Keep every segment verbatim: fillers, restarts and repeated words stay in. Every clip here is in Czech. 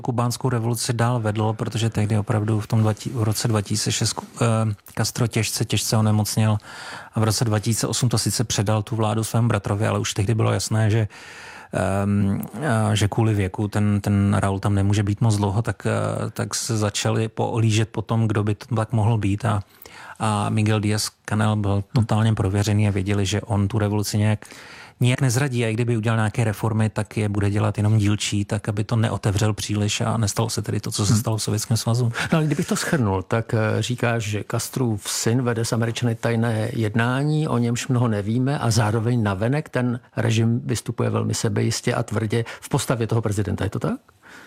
kubánskou revoluci dál vedl, protože tehdy opravdu v tom dvacet, v roce dva tisíce šest uh, Castro těžce, těžce onemocněl a v roce dva tisíce osm to sice předal tu vládu svému bratrovi, ale už tehdy bylo jasné, že Um, že kvůli věku ten, ten Raúl tam nemůže být moc dlouho, tak, tak se začali poolížet po tom, kdo by to tak mohl být a, a Miguel Díaz-Canel byl totálně prověřený a věděli, že on tu revoluci nějak Nijak nezradí a i kdyby udělal nějaké reformy, tak je bude dělat jenom dílčí, tak aby to neotevřel příliš a nestalo se tedy to, co se stalo v Sovětském svazu. No ale kdybych to shrnul, tak říkáš, že Castrův syn vede s Američany tajné jednání, o němž mnoho nevíme a zároveň navenek ten režim vystupuje velmi sebejistě a tvrdě v postavě toho prezidenta. Je to tak?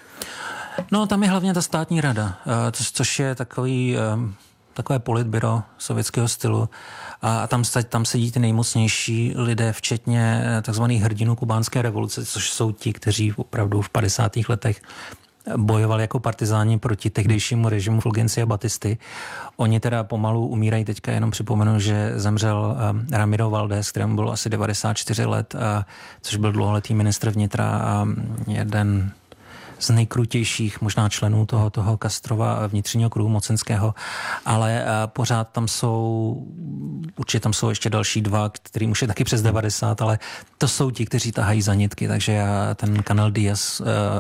No tam je hlavně ta státní rada, což je takový... takové politbyro sovětského stylu a tam, tam sedí ty nejmocnější lidé, včetně takzvaných hrdinů kubánské revoluce, což jsou ti, kteří opravdu v padesátých letech bojovali jako partizáni proti tehdejšímu režimu Fulgencia Batisty. Oni teda pomalu umírají, teďka jenom připomenu, že zemřel Ramiro Valdés, kterému bylo asi devadesát čtyři let, a, což byl dlouholetý ministr vnitra a jeden z nejkrutějších možná členů toho, toho Castrova vnitřního kruhu mocenského, ale pořád tam jsou, určitě tam jsou ještě další dva, kterým už je taky přes devadesát, ale to jsou ti, kteří tahají za nitky, takže já, ten Canel Díaz,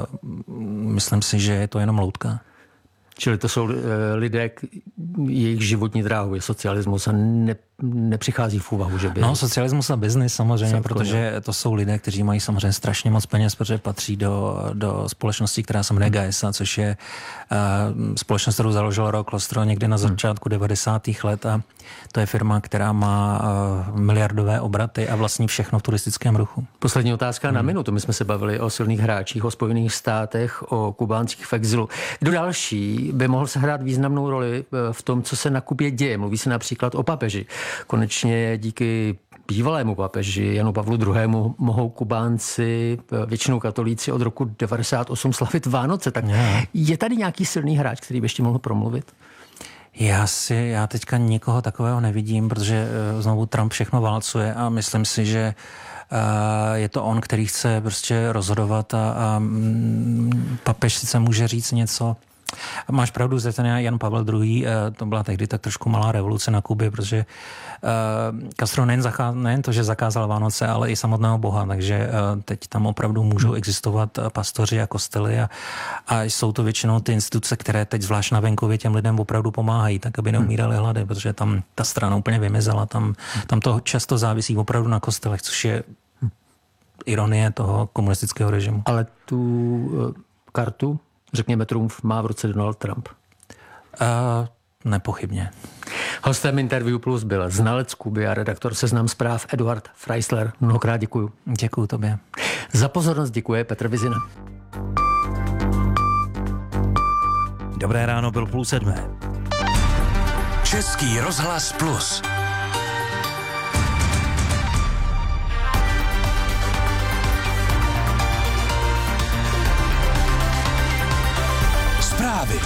myslím si, že je to jenom loutka. Čili to jsou lidé, jejich životní dráhou je socialismus a ne, nepřichází v úvahu, že by... No, socialismus a biznis samozřejmě, protože to jsou lidé, kteří mají samozřejmě strašně moc peněz, protože patří do, do společnosti, která se jmenuje Gaesa, což je uh, společnost, kterou založil Raúl Castro někdy na začátku devadesátých let a to je firma, která má uh, miliardové obraty a vlastní všechno v turistickém ruchu. Poslední otázka hmm. na minutu. My jsme se bavili o silných hráčích, o Spojených státech, o Kubáncích v exilu. Kdo další by mohl sehrát významnou roli v tom, co se na Kubě děje? Mluví se například o papeži. Konečně díky bývalému papeži Janu Pavlu druhému. mohou Kubánci, většinou katolíci, od roku devadesát osm slavit Vánoce. Tak je tady nějaký silný hráč, který by ještě mohl promluvit? Já si, já teďka nikoho takového nevidím, protože znovu Trump všechno válcuje a myslím si, že je to on, který chce prostě rozhodovat a, a papež sice může říct něco. Máš pravdu, že ten Jan Pavel druhý. To byla tehdy tak trošku malá revoluce na Kubě, protože Castro nejen, zachá, nejen to, že zakázal Vánoce, ale i samotného Boha, takže teď tam opravdu můžou existovat pastoři a kostely a, a jsou to většinou ty instituce, které teď zvlášť na venkově těm lidem opravdu pomáhají, tak aby neumírali hlady, protože tam ta strana úplně vymizela, tam, tam to často závisí opravdu na kostelech, což je ironie toho komunistického režimu. Ale tu uh, kartu, řekněme trumf, má v ruce Donald Trump. Uh, nepochybně. Hostem Interview Plus byl znalec Kuby a redaktor Seznam zpráv Eduard Freisler. Mnohokrát děkuju. Děkuju tobě. Za pozornost děkuje Petr Vizina. Dobré ráno, byl půl sedmé. Český rozhlas Plus. Zprávy.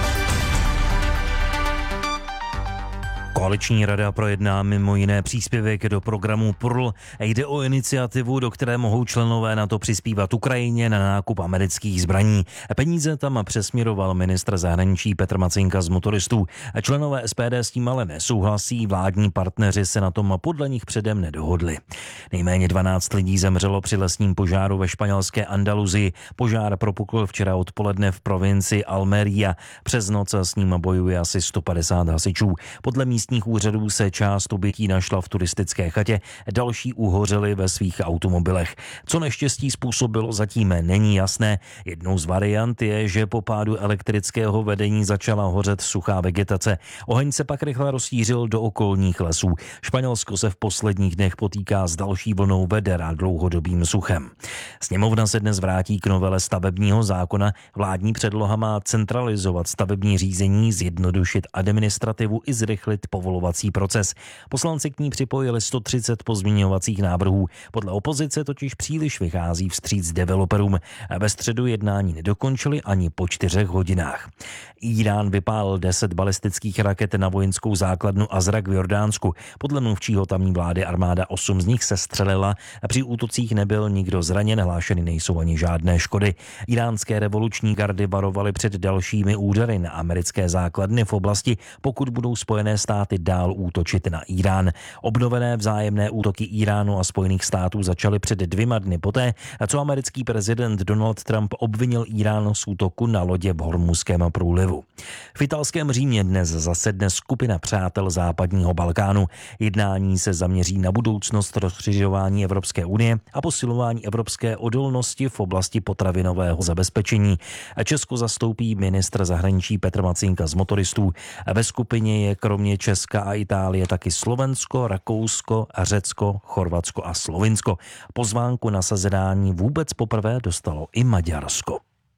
Koaliční rada projedná mimo jiné příspěvek do programu P R L. Jde o iniciativu, do které mohou členové NATO přispívat Ukrajině na nákup amerických zbraní. Peníze tam přesměroval ministr zahraničí Petr Macinka z Motoristů. Členové S P D s tím ale nesouhlasí, vládní partneři se na tom podle nich předem nedohodli. Nejméně dvanáct lidí zemřelo při lesním požáru ve španělské Andaluzii. Požár propukl včera odpoledne v provincii Almería. Přes noc s ním bojuje asi sto padesát hasičů. Podle místních úřadů se část obětí našla v turistické chatě, další uhořely ve svých automobilech. Co neštěstí způsobilo, zatím není jasné. Jednou z variant je, že po pádu elektrického vedení začala hořet suchá vegetace. Oheň se pak rychle rozšířil do okolních lesů. Španělsko se v posledních dnech potýká s další vlnou veder a dlouhodobým suchem. Sněmovna se dnes vrátí k novele stavebního zákona. Vládní předloha má centralizovat stavební řízení, zjednodušit administrativu i zrychlit povolení povolovací proces. Poslanci k ní připojili sto třicet pozměňovacích návrhů. Podle opozice totiž příliš vychází vstříc developerům. Ve středu jednání nedokončili ani po čtyřech hodinách. Írán vypálil deset balistických raket na vojenskou základnu Azraq v Jordánsku. Podle mluvčího tamní vlády armáda osm z nich se střelila a při útocích nebyl nikdo zraněn, hlášeny nejsou ani žádné škody. Iránské revoluční gardy varovaly před dalšími údery na americké základny v oblasti, pokud budou Spojené státy dál útočit na Irán. Obnovené vzájemné útoky Iránu a Spojených států začaly před dvěma dny poté, co americký prezident Donald Trump obvinil Irán z útoku na lodě v Hormuzském průlivu. V italském Římě dnes zasedne skupina přátel západního Balkánu. Jednání se zaměří na budoucnost rozšiřování Evropské unie a posilování evropské odolnosti v oblasti potravinového zabezpečení. Česko zastoupí ministr zahraničí Petr Macinka z motoristů. Ve skupině je kromě Česka a Itálie taky Slovensko, Rakousko, Řecko, Chorvatsko a Slovinsko. Pozvánku na zasedání vůbec poprvé dostalo i Maďarsko.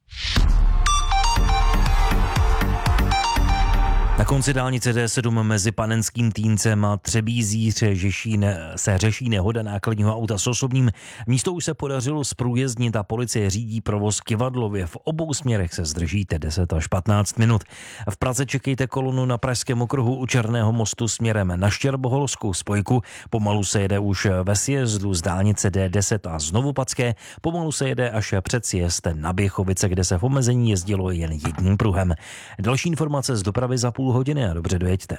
Na konci dálnice D sedm mezi Panenským Týncem a Třebízí se řeší nehoda nákladního auta s osobním. Místo už se podařilo zprůjezdnit a policie řídí provoz kyvadlově. V obou směrech se zdržíte deset až patnáct minut. V Praze čekejte kolonu na Pražském okruhu u Černého mostu směrem na Štěrboholskou spojku. Pomalu se jede už ve sjezdu z dálnice D deset a z Novopadské. Pomalu se jede až před sjezd na Běchovice, kde se v omezení jezdilo jen jedním pruhem. Další informace z dopravy za půl hodiny a dobře dojeďte.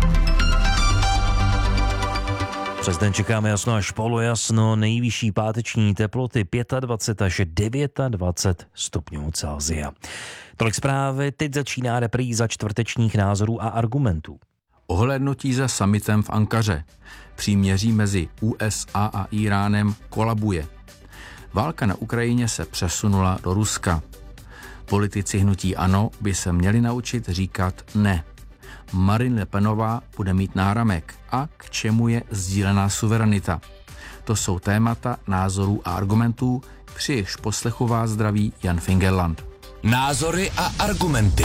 Přes den čekáme jasno až polojasno, nejvyšší páteční teploty dvacet pět až dvacet devět stupňů Celsia. Tolik zprávy, teď začíná repríza čtvrtečních názorů a argumentů. Ohlédnutí za summitem v Ankaře. Příměří mezi U S A a Íránem kolabuje. Válka na Ukrajině se přesunula do Ruska. Politici hnutí ANO by se měli naučit říkat ne. Marine Le Penová bude mít náramek. A k čemu je sdílená suverenita? To jsou témata názorů a argumentů, při jejichž poslechu vás zdraví Jan Fingerland. Názory a argumenty.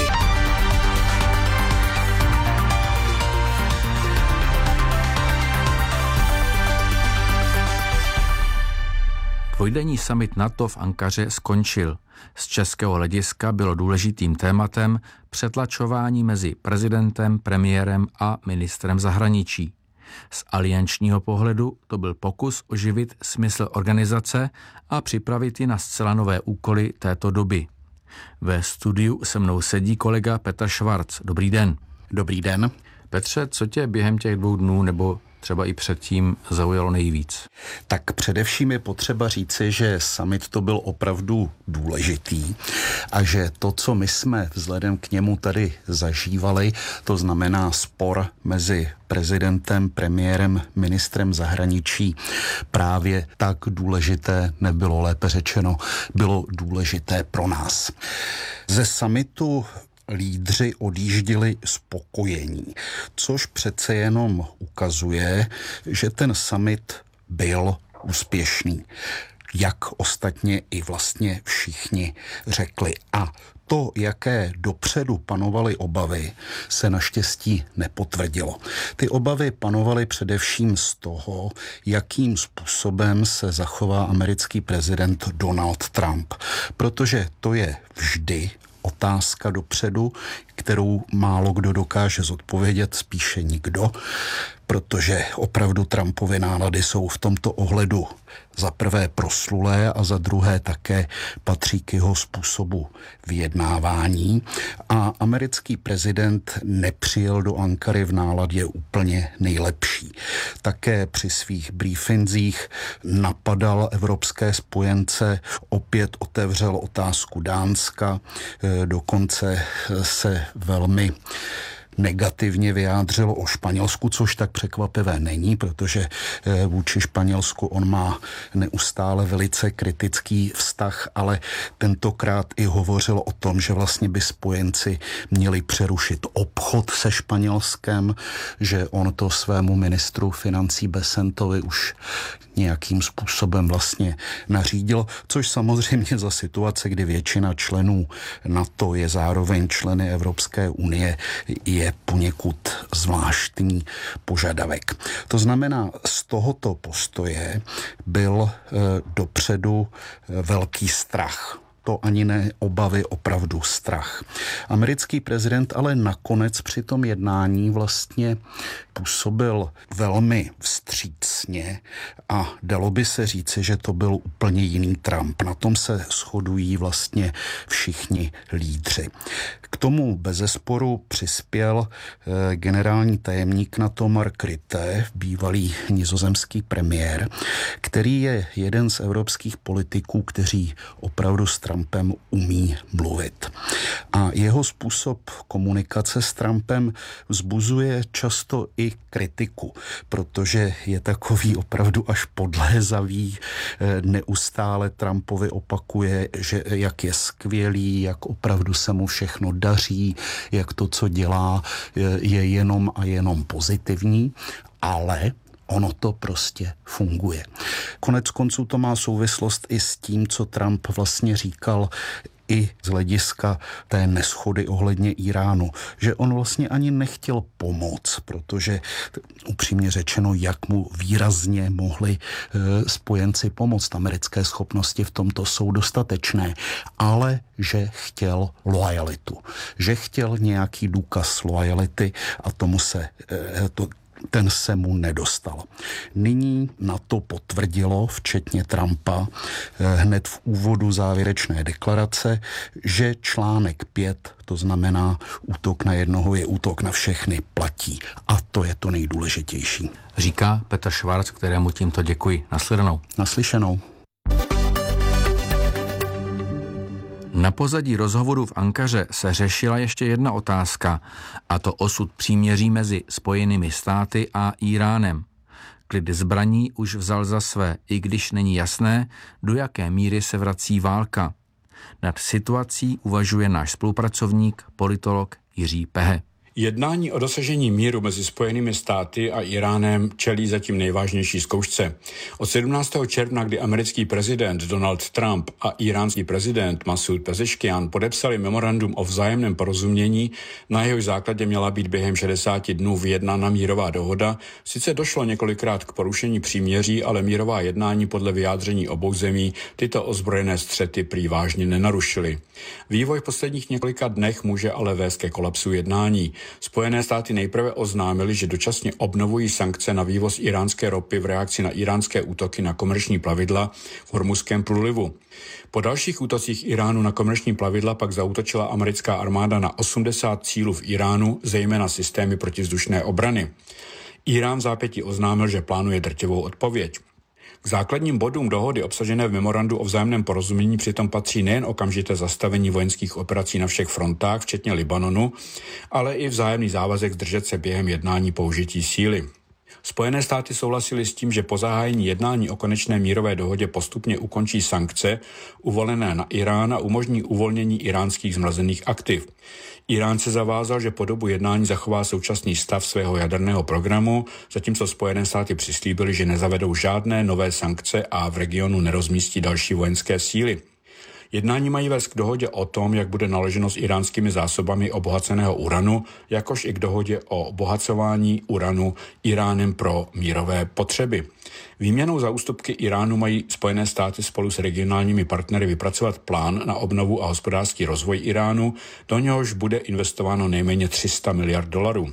Dvojdenní summit NATO v Ankaře skončil. Z českého hlediska bylo důležitým tématem přetlačování mezi prezidentem, premiérem a ministrem zahraničí. Z aliančního pohledu to byl pokus oživit smysl organizace a připravit ji na zcela nové úkoly této doby. Ve studiu se mnou sedí kolega Petr Švarc. Dobrý den. Dobrý den. Petře, co tě během těch dvou dnů nebo třeba i předtím zaujalo nejvíc? Tak především je potřeba říci, že summit to byl opravdu důležitý a že to, co my jsme vzhledem k němu tady zažívali, to znamená spor mezi prezidentem, premiérem, ministrem zahraničí, právě tak důležité nebylo, lépe řečeno, bylo důležité pro nás. Ze summitu lídři odjížděli spokojení, což přece jenom ukazuje, že ten summit byl úspěšný. Jak ostatně i vlastně všichni řekli. A to, jaké dopředu panovaly obavy, se naštěstí nepotvrdilo. Ty obavy panovaly především z toho, jakým způsobem se zachová americký prezident Donald Trump. Protože to je vždy otázka dopředu, kterou málo kdo dokáže zodpovědět, spíše nikdo, protože opravdu Trumpovy nálady jsou v tomto ohledu za prvé proslulé a za druhé také patří k jeho způsobu vyjednávání. A americký prezident nepřijel do Ankary v náladě úplně nejlepší. Také při svých briefinzích napadal evropské spojence, opět otevřel otázku Dánska, dokonce se velmi negativně vyjádřilo o Španělsku, což tak překvapivé není, protože vůči Španělsku on má neustále velice kritický vztah, ale tentokrát i hovořilo o tom, že vlastně by spojenci měli přerušit obchod se Španělskem, že on to svému ministru financí Becentovi už nějakým způsobem vlastně nařídil, což samozřejmě za situace, kdy většina členů NATO je zároveň členy Evropské unie, je je poněkud zvláštní požadavek. To znamená, z tohoto postoje byl dopředu velký strach. To ani ne obavy, opravdu strach. Americký prezident ale nakonec při tom jednání vlastně působil velmi vstřícně a dalo by se říci, že to byl úplně jiný Trump. Na tom se shodují vlastně všichni lídři. K tomu bezesporu přispěl eh, generální tajemník NATO Mark Rutte, bývalý nizozemský premiér, který je jeden z evropských politiků, kteří opravdu s Trumpem umí mluvit. A jeho způsob komunikace s Trumpem vzbuzuje často i kritiku, protože je takový opravdu až podlézavý, neustále Trumpovi opakuje, že jak je skvělý, jak opravdu se mu všechno daří, jak to, co dělá, je jenom a jenom pozitivní, ale ono to prostě funguje. Konec konců to má souvislost i s tím, co Trump vlastně říkal i z hlediska té neschody ohledně Iránu, že on vlastně ani nechtěl pomoct, protože upřímně řečeno, jak mu výrazně mohli e, spojenci pomoct. Americké schopnosti v tomto jsou dostatečné, ale že chtěl loajalitu, že chtěl nějaký důkaz loajality a tomu se e, to ten se mu nedostal. Nyní na to potvrdilo, včetně Trumpa, hned v úvodu závěrečné deklarace, že článek pět, to znamená útok na jednoho je útok na všechny, platí. A to je to nejdůležitější. Říká Petr Švarc, kterému tímto děkuji. Naslyšenou. Naslyšenou. Na pozadí rozhovoru v Ankaře se řešila ještě jedna otázka, a to osud příměří mezi Spojenými státy a Íránem. Klid zbraní už vzal za své, i když není jasné, do jaké míry se vrací válka. Nad situací uvažuje náš spolupracovník, politolog Jiří Pehe. Jednání o dosažení míru mezi Spojenými státy a Íránem čelí zatím nejvážnější zkoušce. Od sedmnáctého června, kdy americký prezident Donald Trump a íránský prezident Masud Pezeškian podepsali memorandum o vzájemném porozumění, na jehož základě měla být během šedesáti dnů vyjednána mírová dohoda, sice došlo několikrát k porušení příměří, ale mírová jednání podle vyjádření obou zemí tyto ozbrojené střety prý vážně nenarušily. Vývoj v posledních několika dnech může ale vést ke kolapsu jednání. Spojené státy nejprve oznámily, že dočasně obnovují sankce na vývoz iránské ropy v reakci na iránské útoky na komerční plavidla v Hormuzském průlivu. Po dalších útocích Iránu na komerční plavidla pak zaútočila americká armáda na osmdesát cílů v Iránu, zejména systémy protivzdušné obrany. Irán v zápětí oznámil, že plánuje drtivou odpověď. K základním bodům dohody obsažené v memorandu o vzájemném porozumění přitom patří nejen okamžité zastavení vojenských operací na všech frontách, včetně Libanonu, ale i vzájemný závazek zdržet se během jednání použití síly. Spojené státy souhlasily s tím, že po zahájení jednání o konečné mírové dohodě postupně ukončí sankce uvolené na Irán a umožní uvolnění iránských zmrazených aktiv. Irán se zavázal, že po dobu jednání zachová současný stav svého jaderného programu, zatímco Spojené státy přislíbily, že nezavedou žádné nové sankce a v regionu nerozmístí další vojenské síly. Jednání mají vést k dohodě o tom, jak bude naloženo s iránskými zásobami obohaceného uranu, jakož i k dohodě o obohacování uranu Iránem pro mírové potřeby. Výměnou za ústupky Iránu mají Spojené státy spolu s regionálními partnery vypracovat plán na obnovu a hospodářský rozvoj Iránu, do něhož bude investováno nejméně tři sta miliard dolarů.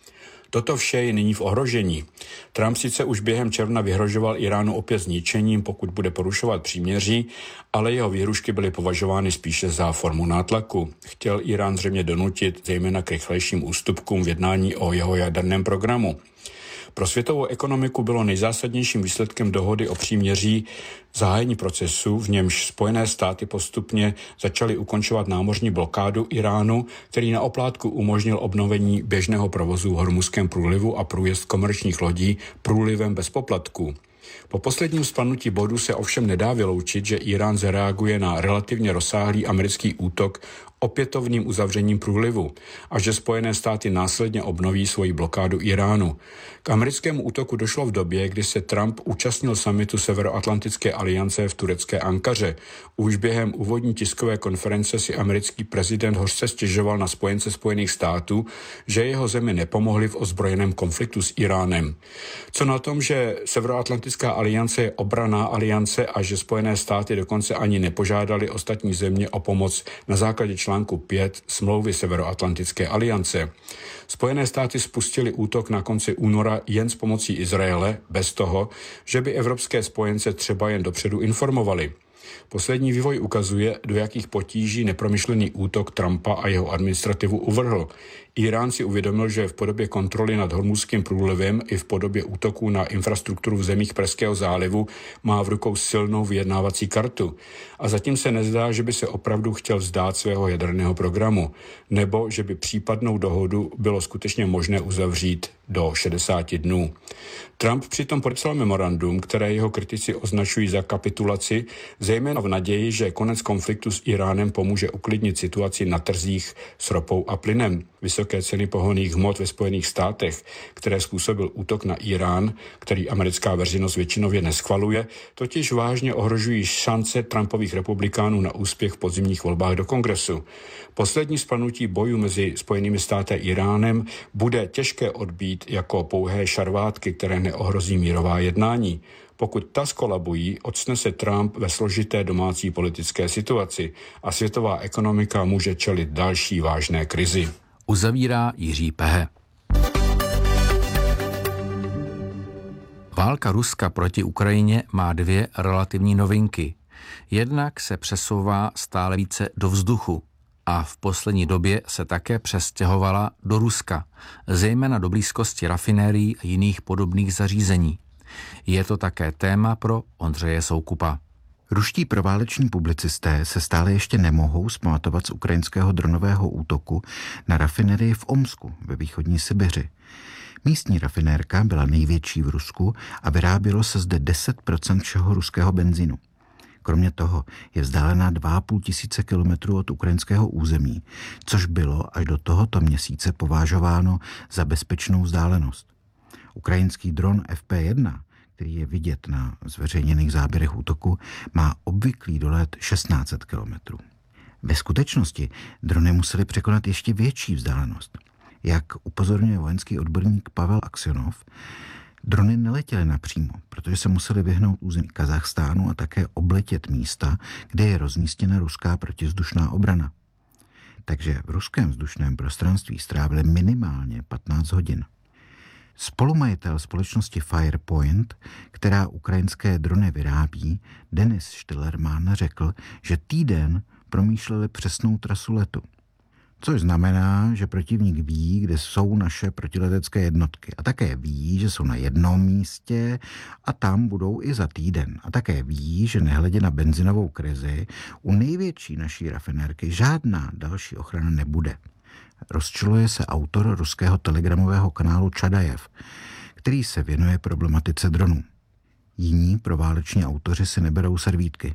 Toto vše je nyní v ohrožení. Trump sice už během června vyhrožoval Iránu opět zničením, pokud bude porušovat příměří, ale jeho výhrušky byly považovány spíše za formu nátlaku. Chtěl Irán zřejmě donutit zejména k rychlejším ústupkům v jednání o jeho jaderném programu. Pro světovou ekonomiku bylo nejzásadnějším výsledkem dohody o příměří zahájení procesu, v němž Spojené státy postupně začaly ukončovat námořní blokádu Iránu, který na oplátku umožnil obnovení běžného provozu v Hormuzském průlivu a průjezd komerčních lodí průlivem bez poplatků. Po posledním spadnutí bodu se ovšem nedá vyloučit, že Irán zareaguje na relativně rozsáhlý americký útok opětovným uzavřením průlivu a že Spojené státy následně obnoví svoji blokádu Iránu. K americkému útoku došlo v době, kdy se Trump účastnil summitu Severoatlantické aliance v turecké Ankaře. Už během úvodní tiskové konference si americký prezident hořce stěžoval na spojence Spojených států, že jeho zemi nepomohli v ozbrojeném konfliktu s Iránem. Co na tom, že Severoatlantická aliance je obranná aliance a že Spojené státy dokonce ani nepožádali ostatní země o pomoc na základě článku pět smlouvy Severoatlantické aliance. Spojené státy spustili útok na konci února jen s pomocí Izraele, bez toho, že by evropské spojence třeba jen dopředu informovali. Poslední vývoj ukazuje, do jakých potíží nepromyšlený útok Trumpa a jeho administrativu uvrhl. Irán si uvědomil, že v podobě kontroly nad Hormuzským průlivem i v podobě útoků na infrastrukturu v zemích Perského zálivu má v rukou silnou vyjednávací kartu. A zatím se nezdá, že by se opravdu chtěl vzdát svého jaderného programu, nebo že by případnou dohodu bylo skutečně možné uzavřít do šedesáti dnů. Trump přitom podepsal memorandum, které jeho kritici označují za kapitulaci, zejména v naději, že konec konfliktu s Iránem pomůže uklidnit situaci na trzích s ropou a plynem. Vysoké ceny pohonných hmot ve Spojených státech, které způsobil útok na Irán, který americká veřejnost většinově neschvaluje, totiž vážně ohrožují šance Trumpových republikánů na úspěch v podzimních volbách do kongresu. Poslední splanutí bojů mezi Spojenými státy a Iránem bude těžké odbít jako pouhé šarvátky, které neohrozí mírová jednání. Pokud ta skolabují, octne se Trump ve složité domácí politické situaci a světová ekonomika může čelit další vážné krizi. Uzavírá Jiří Pehe. Válka Ruska proti Ukrajině má dvě relativní novinky. Jednak se přesouvá stále více do vzduchu a v poslední době se také přestěhovala do Ruska, zejména do blízkosti rafinérií a jiných podobných zařízení. Je to také téma pro Ondřeje Soukupa. Ruští prováleční publicisté se stále ještě nemohou zpamatovat z ukrajinského dronového útoku na rafinerii v Omsku ve východní Sibiři. Místní rafinérka byla největší v Rusku a vyrábělo se zde deset procent všeho ruského benzínu. Kromě toho je vzdálená dva a půl tisíce kilometrů od ukrajinského území, což bylo až do tohoto měsíce považováno za bezpečnou vzdálenost. Ukrajinský dron F P jedna, který je vidět na zveřejněných záběrech útoku, má obvyklý dolet šestnáct set kilometrů. Ve skutečnosti drony musely překonat ještě větší vzdálenost. Jak upozorňuje vojenský odborník Pavel Aksionov, drony neletěly napřímo, protože se museli vyhnout území Kazachstánu a také obletět místa, kde je rozmístěna ruská protivzdušná obrana. Takže v ruském vzdušném prostranství strávili minimálně patnáct hodin. Spolumajitel společnosti Firepoint, která ukrajinské drony vyrábí, Denis Štillerman řekl, že týden promýšleli přesnou trasu letu. Což znamená, že protivník ví, kde jsou naše protiletecké jednotky. A také ví, že jsou na jednom místě a tam budou i za týden. A také ví, že nehledě na benzinovou krizi, u největší naší rafinérky žádná další ochrana nebude. Rozčiluje se autor ruského telegramového kanálu Čadajev, který se věnuje problematice dronů. Jiní prováleční autoři si neberou servítky.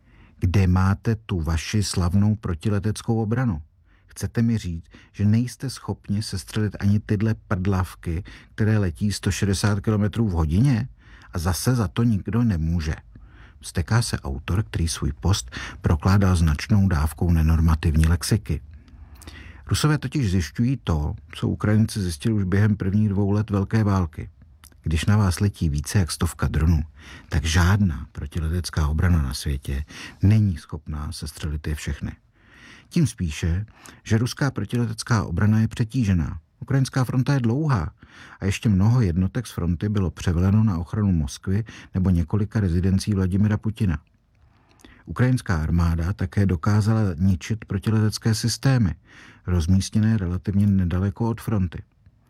Kde máte tu vaši slavnou protileteckou obranu? Chcete mi říct, že nejste schopni sestřelit ani tyhle prdlavky, které letí sto šedesát kilometrů v hodině? A zase za to nikdo nemůže. Vzteká se autor, který svůj post prokládal značnou dávkou nenormativní lexiky. Rusové totiž zjišťují to, co Ukrajinci zjistili už během prvních dvou let velké války. Když na vás letí více jak stovka dronů, tak žádná protiletecká obrana na světě není schopná sestřelit je všechny. Tím spíše, že ruská protiletecká obrana je přetížená. Ukrajinská fronta je dlouhá a ještě mnoho jednotek z fronty bylo převeleno na ochranu Moskvy nebo několika rezidencí Vladimira Putina. Ukrajinská armáda také dokázala ničit protiletecké systémy, rozmístěné relativně nedaleko od fronty.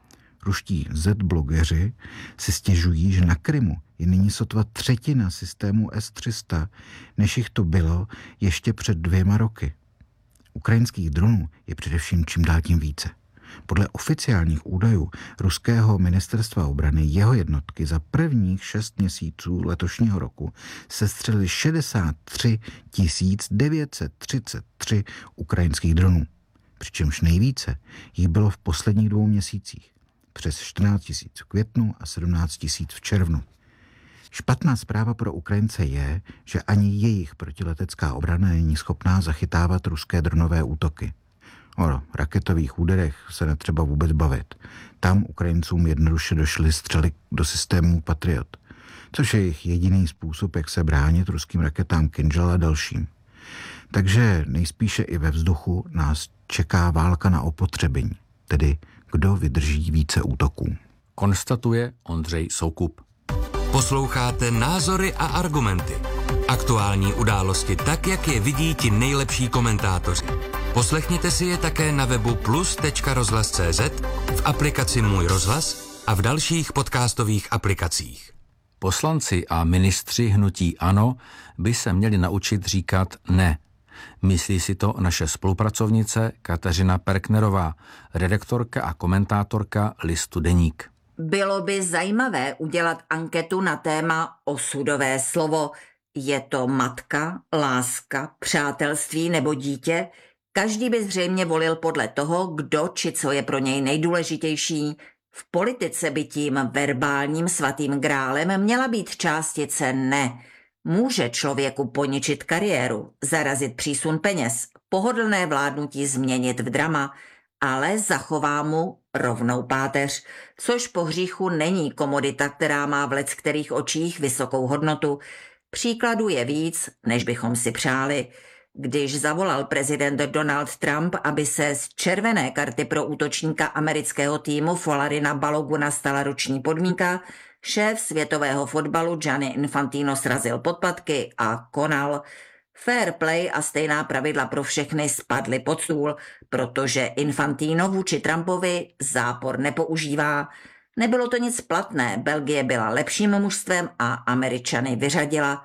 Ruští Z-blogeři si stěžují, že na Krymu je nyní sotva třetina systému S tři sta, než jich to bylo ještě před dvěma roky. Ukrajinských dronů je především čím dál tím více. Podle oficiálních údajů ruského ministerstva obrany jeho jednotky za prvních šest měsíců letošního roku sestřelily šedesát tři tisíc devět set třicet tři ukrajinských dronů. Přičemž nejvíce jich bylo v posledních dvou měsících. Přes čtrnáct tisíc v květnu a sedmnáct tisíc v červnu. Špatná zpráva pro Ukrajince je, že ani jejich protiletecká obrana není schopná zachytávat ruské dronové útoky. O raketových úderech se netřeba vůbec bavit. Tam Ukrajincům jednoduše došly střely do systémů Patriot, což je jejich jediný způsob, jak se bránit ruským raketám Kinžal a dalším. Takže nejspíše i ve vzduchu nás čeká válka na opotřebení, tedy kdo vydrží více útoků. Konstatuje Ondřej Soukup. Posloucháte Názory a argumenty. Aktuální události tak, jak je vidí ti nejlepší komentátoři. Poslechněte si je také na webu plus tečka rozhlas tečka cé zet, v aplikaci Můj rozhlas a v dalších podcastových aplikacích. Poslanci a ministři hnutí ANO by se měli naučit říkat ne. Myslí si to naše spolupracovnice Kateřina Perknerová, redaktorka a komentátorka listu Deník. Bylo by zajímavé udělat anketu na téma osudové slovo. Je to matka, láska, přátelství nebo dítě? Každý by zřejmě volil podle toho, kdo či co je pro něj nejdůležitější. V politice by tím verbálním svatým grálem měla být částice ne. Může člověku poničit kariéru, zarazit přísun peněz, pohodlné vládnutí změnit v drama, ale zachová mu rovnou páteř, což po hříchu není komodita, která má v leckterých očích vysokou hodnotu. Příkladů je víc, než bychom si přáli. Když zavolal prezident Donald Trump, aby se z červené karty pro útočníka amerického týmu Folarina Baloguna stala roční podmínka, šéf světového fotbalu Gianni Infantino srazil podpatky a konal. Fair play a stejná pravidla pro všechny spadly pod stůl, protože Infantino vůči Trumpovi zápor nepoužívá. Nebylo to nic platné, Belgie byla lepším mužstvem a Američany vyřadila.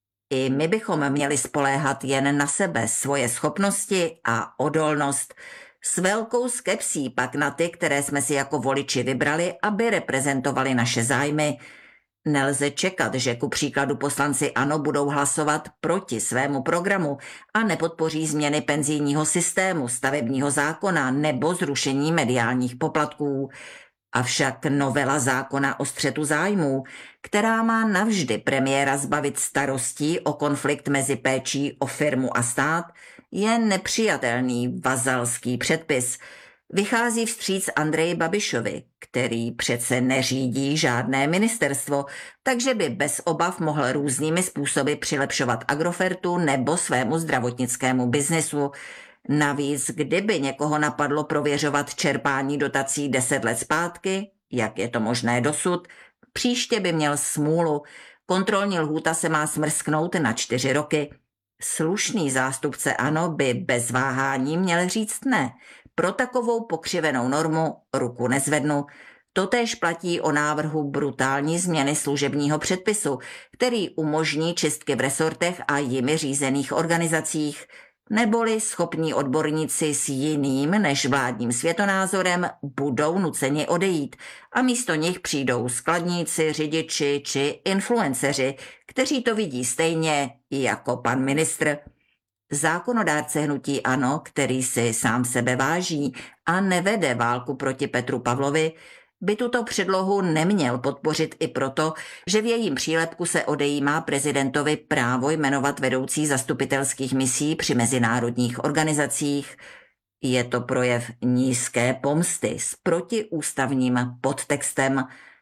I my bychom měli spoléhat jen na sebe, svoje schopnosti a odolnost. S velkou skepsí pak na ty, které jsme si jako voliči vybrali, aby reprezentovali naše zájmy. Nelze čekat, že ku příkladu poslanci ANO budou hlasovat proti svému programu a nepodpoří změny penzijního systému, stavebního zákona nebo zrušení mediálních poplatků. Avšak novela zákona o střetu zájmů, která má navždy premiéra zbavit starostí o konflikt mezi péčí o firmu a stát, je nepřijatelný vazalský předpis. Vychází vstříc Andreji Babišovi, který přece neřídí žádné ministerstvo, takže by bez obav mohl různými způsoby přilepšovat Agrofertu nebo svému zdravotnickému biznesu. Navíc, kdyby někoho napadlo prověřovat čerpání dotací deset let zpátky, jak je to možné dosud, příště by měl smůlu. Kontrolní lhůta se má smrsknout na čtyři roky. Slušný zástupce ANO by bez váhání měl říct ne. Pro takovou pokřivenou normu ruku nezvednu. Totéž platí o návrhu brutální změny služebního předpisu, který umožní čistky v resortech a jimi řízených organizacích. Neboli schopní odborníci s jiným než vládním světonázorem budou nuceni odejít a místo nich přijdou skladníci, řidiči či influenceři, kteří to vidí stejně jako pan ministr. Zákonodárce hnutí ANO, který si sám sebe váží a nevede válku proti Petru Pavlovi, by tuto předlohu neměl podpořit i proto, že v jejím přílepku se odejímá prezidentovi právo jmenovat vedoucí zastupitelských misí při mezinárodních organizacích. Je to projev nízké pomsty s protiústavním podtextem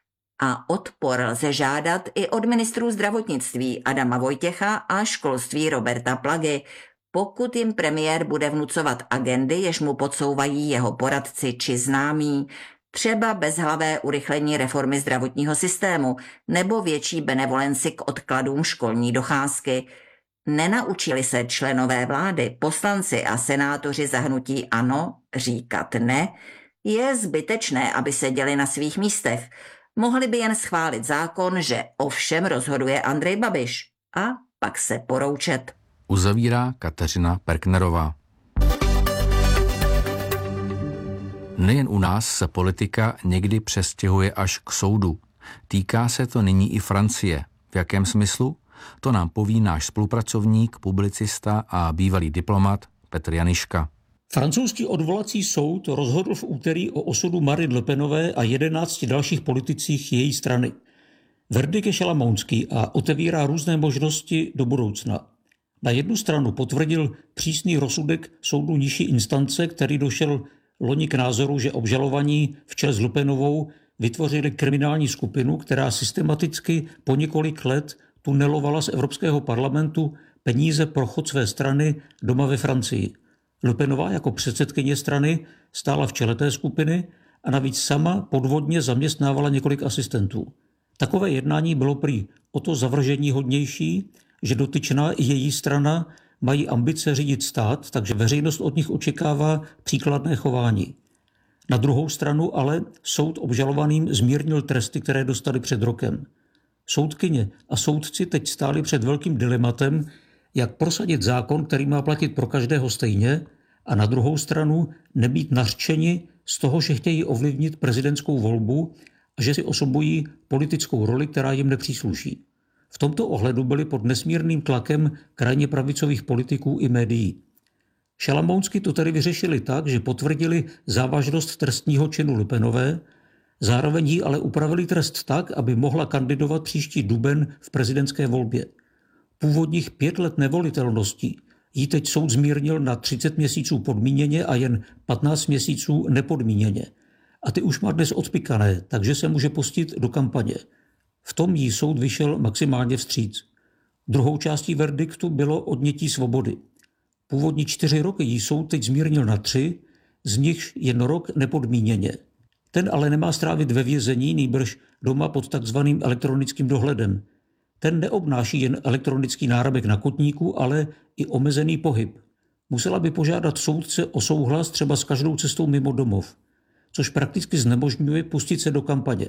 a odpor lze žádat i od ministrů zdravotnictví Adama Vojtěcha a školství Roberta Plagy, pokud jim premiér bude vnucovat agendy, jež mu podsouvají jeho poradci či známí, třeba bezhlavé urychlení reformy zdravotního systému nebo větší benevolenci k odkladům školní docházky. Nenaučili se členové vlády, poslanci a senátoři za hnutí ANO říkat ne, je zbytečné, aby seděli na svých místech. Mohli by jen schválit zákon, že o všem rozhoduje Andrej Babiš a pak se poroučet. Uzavírá Kateřina Perknerová. Nejen u nás se politika někdy přestěhuje až k soudu. Týká se to nyní i Francie. V jakém smyslu? To nám poví náš spolupracovník, publicista a bývalý diplomat Petr Janiška. Francouzský odvolací soud rozhodl v úterý o osudu Marine Le Penové a jedenácti dalších politicích její strany. Verdikt je šalamounský a otevírá různé možnosti do budoucna. Na jednu stranu potvrdil přísný rozsudek soudu nižší instance, který došel loni k názoru, že obžalovaní v čele s Le Penovou vytvořili kriminální skupinu, která systematicky po několik let tunelovala z Evropského parlamentu peníze pro chod své strany doma ve Francii. Le Penová jako předsedkyně strany stála v čele té skupiny a navíc sama podvodně zaměstnávala několik asistentů. Takové jednání bylo prý o to zavržení hodnější, že dotyčná i její strana mají ambice řídit stát, takže veřejnost od nich očekává příkladné chování. Na druhou stranu ale soud obžalovaným zmírnil tresty, které dostali před rokem. Soudkyně a soudci teď stáli před velkým dilematem, jak prosadit zákon, který má platit pro každého stejně, a na druhou stranu nebýt nařčeni z toho, že chtějí ovlivnit prezidentskou volbu a že si osobují politickou roli, která jim nepřísluší. V tomto ohledu byli pod nesmírným tlakem krajně pravicových politiků i médií. Šalamounsky to tedy vyřešili tak, že potvrdili závažnost trestního činu Le Penové, zároveň jí ale upravili trest tak, aby mohla kandidovat příští duben v prezidentské volbě. Původních pět let nevolitelnosti jí teď soud zmírnil na třicet měsíců podmíněně a jen patnáct měsíců nepodmíněně. A ty už má dnes odpikané, takže se může pustit do kampaně. V tom jí soud vyšel maximálně vstříc. Druhou částí verdiktu bylo odnětí svobody. Původní čtyři roky jí soud teď zmírnil na tři, z nichž jen rok nepodmíněně. Ten ale nemá strávit ve vězení, nýbrž doma pod takzvaným elektronickým dohledem. Ten neobnáší jen elektronický náramek na kotníku, ale i omezený pohyb. Musela by požádat soudce o souhlas třeba s každou cestou mimo domov, což prakticky znemožňuje pustit se do kampaně.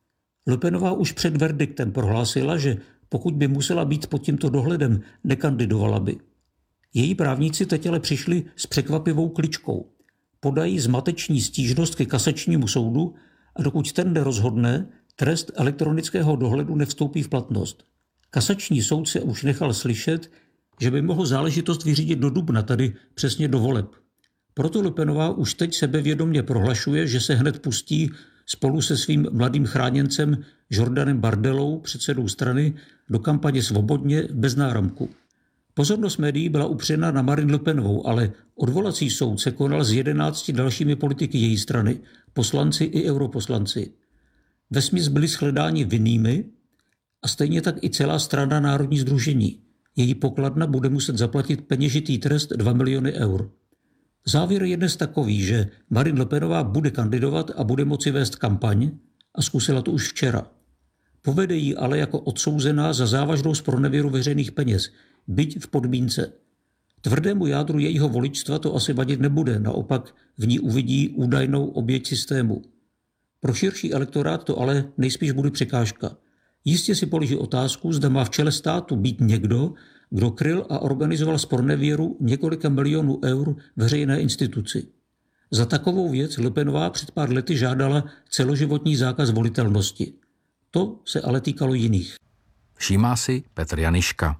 Le Penová už před verdiktem prohlásila, že pokud by musela být pod tímto dohledem, nekandidovala by. Její právníci teď ale přišli s překvapivou kličkou. Podají zmateční stížnost ke kasačnímu soudu a dokud ten nerozhodne, trest elektronického dohledu nevstoupí v platnost. Kasační soud se už nechal slyšet, že by mohl záležitost vyřídit do dubna, tedy přesně do voleb. Proto Le Penová už teď sebevědomě prohlašuje, že se hned pustí spolu se svým mladým chráněncem Jordanem Bardelou, předsedou strany, do kampaně svobodně, bez náramku. Pozornost médií byla upřena na Marine Le Penovou, ale odvolací soud se konal s jedenácti dalšími politiky její strany, poslanci i europoslanci. Vesměs byli shledáni vinnými a stejně tak i celá strana Národní sdružení. Její pokladna bude muset zaplatit peněžitý trest dva miliony eur. Závěr je dnes takový, že Marine Le Penová bude kandidovat a bude moci vést kampaň a zkusila to už včera. Povede jí ale jako odsouzená za závažnou zpronevěru veřejných peněz, byť v podmínce. Tvrdému jádru jejího voličstva to asi vadit nebude, naopak v ní uvidí údajnou oběť systému. Pro širší elektorát to ale nejspíš bude překážka. Jistě si položí otázku, zda má v čele státu být někdo, kdo kryl a organizoval zpronevěru několika milionů eur veřejné instituci. Za takovou věc Le Penová před pár lety žádala celoživotní zákaz volitelnosti. To se ale týkalo jiných. Všímá si Petr Janiška.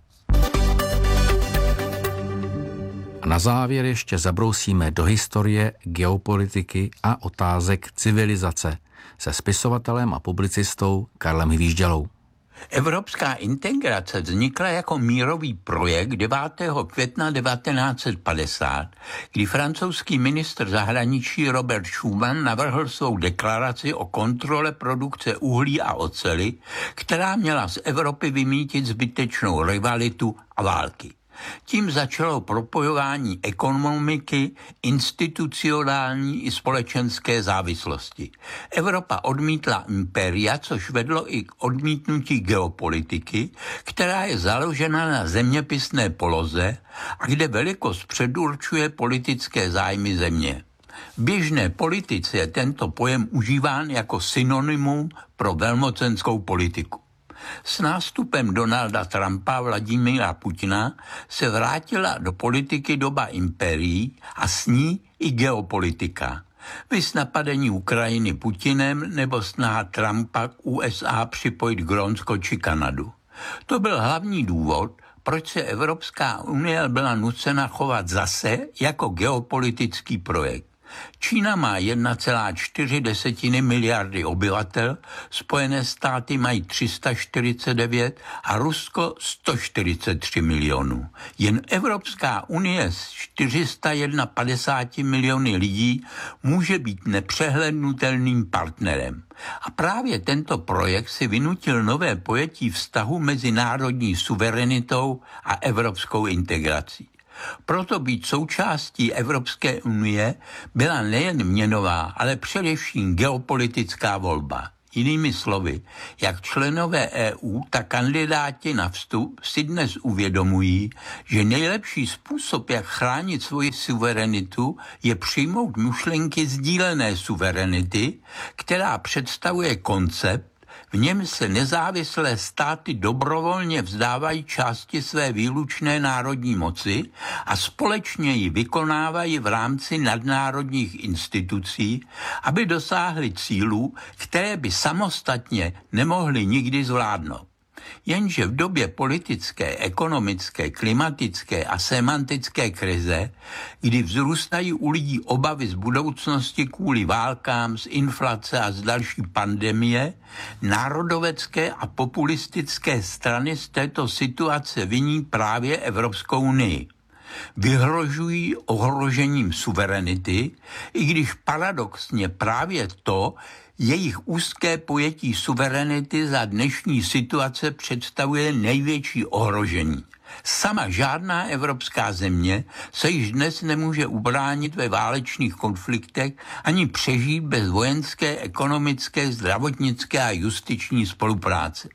A na závěr ještě zabrousíme do historie, geopolitiky a otázek civilizace se spisovatelem a publicistou Karlem Hvíždělou. Evropská integrace vznikla jako mírový projekt devátého května devatenáct set padesát, kdy francouzský ministr zahraničí Robert Schuman navrhl svou deklaraci o kontrole produkce uhlí a oceli, která měla z Evropy vymýtit zbytečnou rivalitu a války. Tím začalo propojování ekonomiky, institucionální i společenské závislosti. Evropa odmítla impéria, což vedlo i k odmítnutí geopolitiky, která je založena na zeměpisné poloze a kde velikost předurčuje politické zájmy země. V běžné politice je tento pojem užíván jako synonymum pro velmocenskou politiku. S nástupem Donalda Trumpa a Vladimíra Putina se vrátila do politiky doba impérií a s ní i geopolitika. Viz napadení Ukrajiny Putinem nebo snaha Trumpa k U S A připojit Grónsko či Kanadu. To byl hlavní důvod, proč se Evropská unie byla nucena chovat zase jako geopolitický projekt. Čína má jedna celá čtyři miliardy obyvatel, Spojené státy mají tři sta čtyřicet devět a Rusko sto čtyřicet tři milionů. Jen Evropská unie s čtyři sta padesát jedna miliony lidí může být nepřehlednutelným partnerem. A právě tento projekt si vynutil nové pojetí vztahu mezi národní suverenitou a evropskou integrací. Proto být součástí Evropské unie byla nejen měnová, ale především geopolitická volba. Jinými slovy, jak členové E U, tak kandidáti na vstup si dnes uvědomují, že nejlepší způsob, jak chránit svoji suverenitu, je přijmout myšlenky sdílené suverenity, která představuje koncept, v něm se nezávislé státy dobrovolně vzdávají části své výlučné národní moci a společně ji vykonávají v rámci nadnárodních institucí, aby dosáhly cílů, které by samostatně nemohly nikdy zvládnout. Jenže v době politické, ekonomické, klimatické a semantické krize, kdy vzrůstají u lidí obavy z budoucnosti kvůli válkám, z inflace a z další pandemie, národovecké a populistické strany z této situace viní právě Evropskou unii. Vyhrožují ohrožením suverenity, i když paradoxně právě to, jejich úzké pojetí suverenity za dnešní situace představuje největší ohrožení. Sama žádná evropská země se již dnes nemůže ubránit ve válečných konfliktech ani přežít bez vojenské, ekonomické, zdravotnické a justiční spolupráce.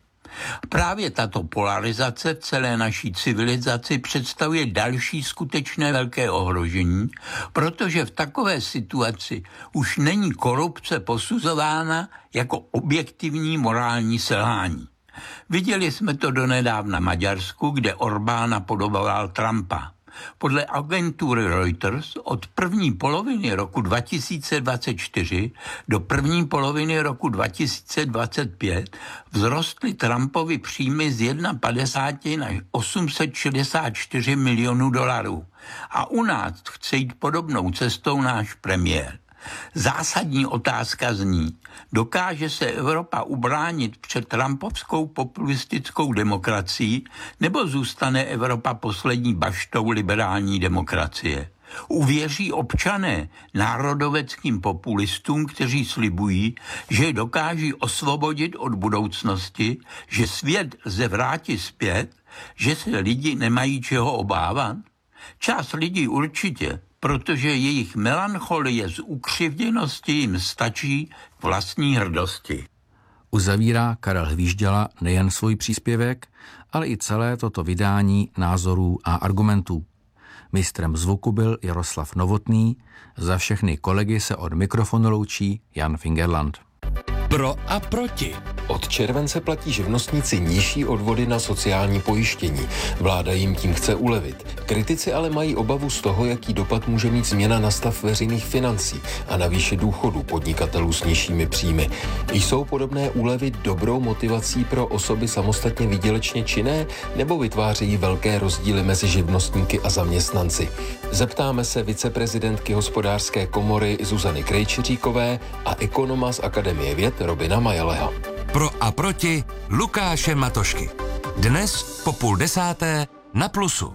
Právě tato polarizace v celé naší civilizaci představuje další skutečné velké ohrožení, protože v takové situaci už není korupce posuzována jako objektivní morální selhání. Viděli jsme to donedávna v Maďarsku, kde Orbán napodoboval Trumpa. Podle agentury Reuters od první poloviny roku dva tisíce dvacet čtyři do první poloviny roku dva tisíce dvacet pět vzrostly Trumpovy příjmy z padesát jedna na osm set šedesát čtyři milionů dolarů. A u nás chce jít podobnou cestou náš premiér. Zásadní otázka zní, dokáže se Evropa ubránit před trumpovskou populistickou demokracií, nebo zůstane Evropa poslední baštou liberální demokracie? Uvěří občané národoveckým populistům, kteří slibují, že je dokáží osvobodit od budoucnosti, že svět lze vrátit zpět, že se lidi nemají čeho obávat? Část lidí určitě, protože jejich melancholie z ukřivděnosti jim stačí k vlastní hrdosti. Uzavírá Karel Hvížděla nejen svůj příspěvek, ale i celé toto vydání názorů a argumentů. Mistrem zvuku byl Jaroslav Novotný, za všechny kolegy se od mikrofonu loučí Jan Fingerland. Pro a proti. Od července platí živnostníci nižší odvody na sociální pojištění. Vláda jim tím chce ulevit. Kritici ale mají obavu z toho, jaký dopad může mít změna na stav veřejných financí a na výši důchodů podnikatelů s nižšími příjmy. Jsou podobné úlevy dobrou motivací pro osoby samostatně výdělečně činné, nebo vytvářejí velké rozdíly mezi živnostníky a zaměstnanci? Zeptáme se viceprezidentky Hospodářské komory Zuzany Krejčiříkové a ekonoma z Akademie věd Robina Majeleho. Pro a proti Lukáše Matošky. Dnes po půl desáté na Plusu.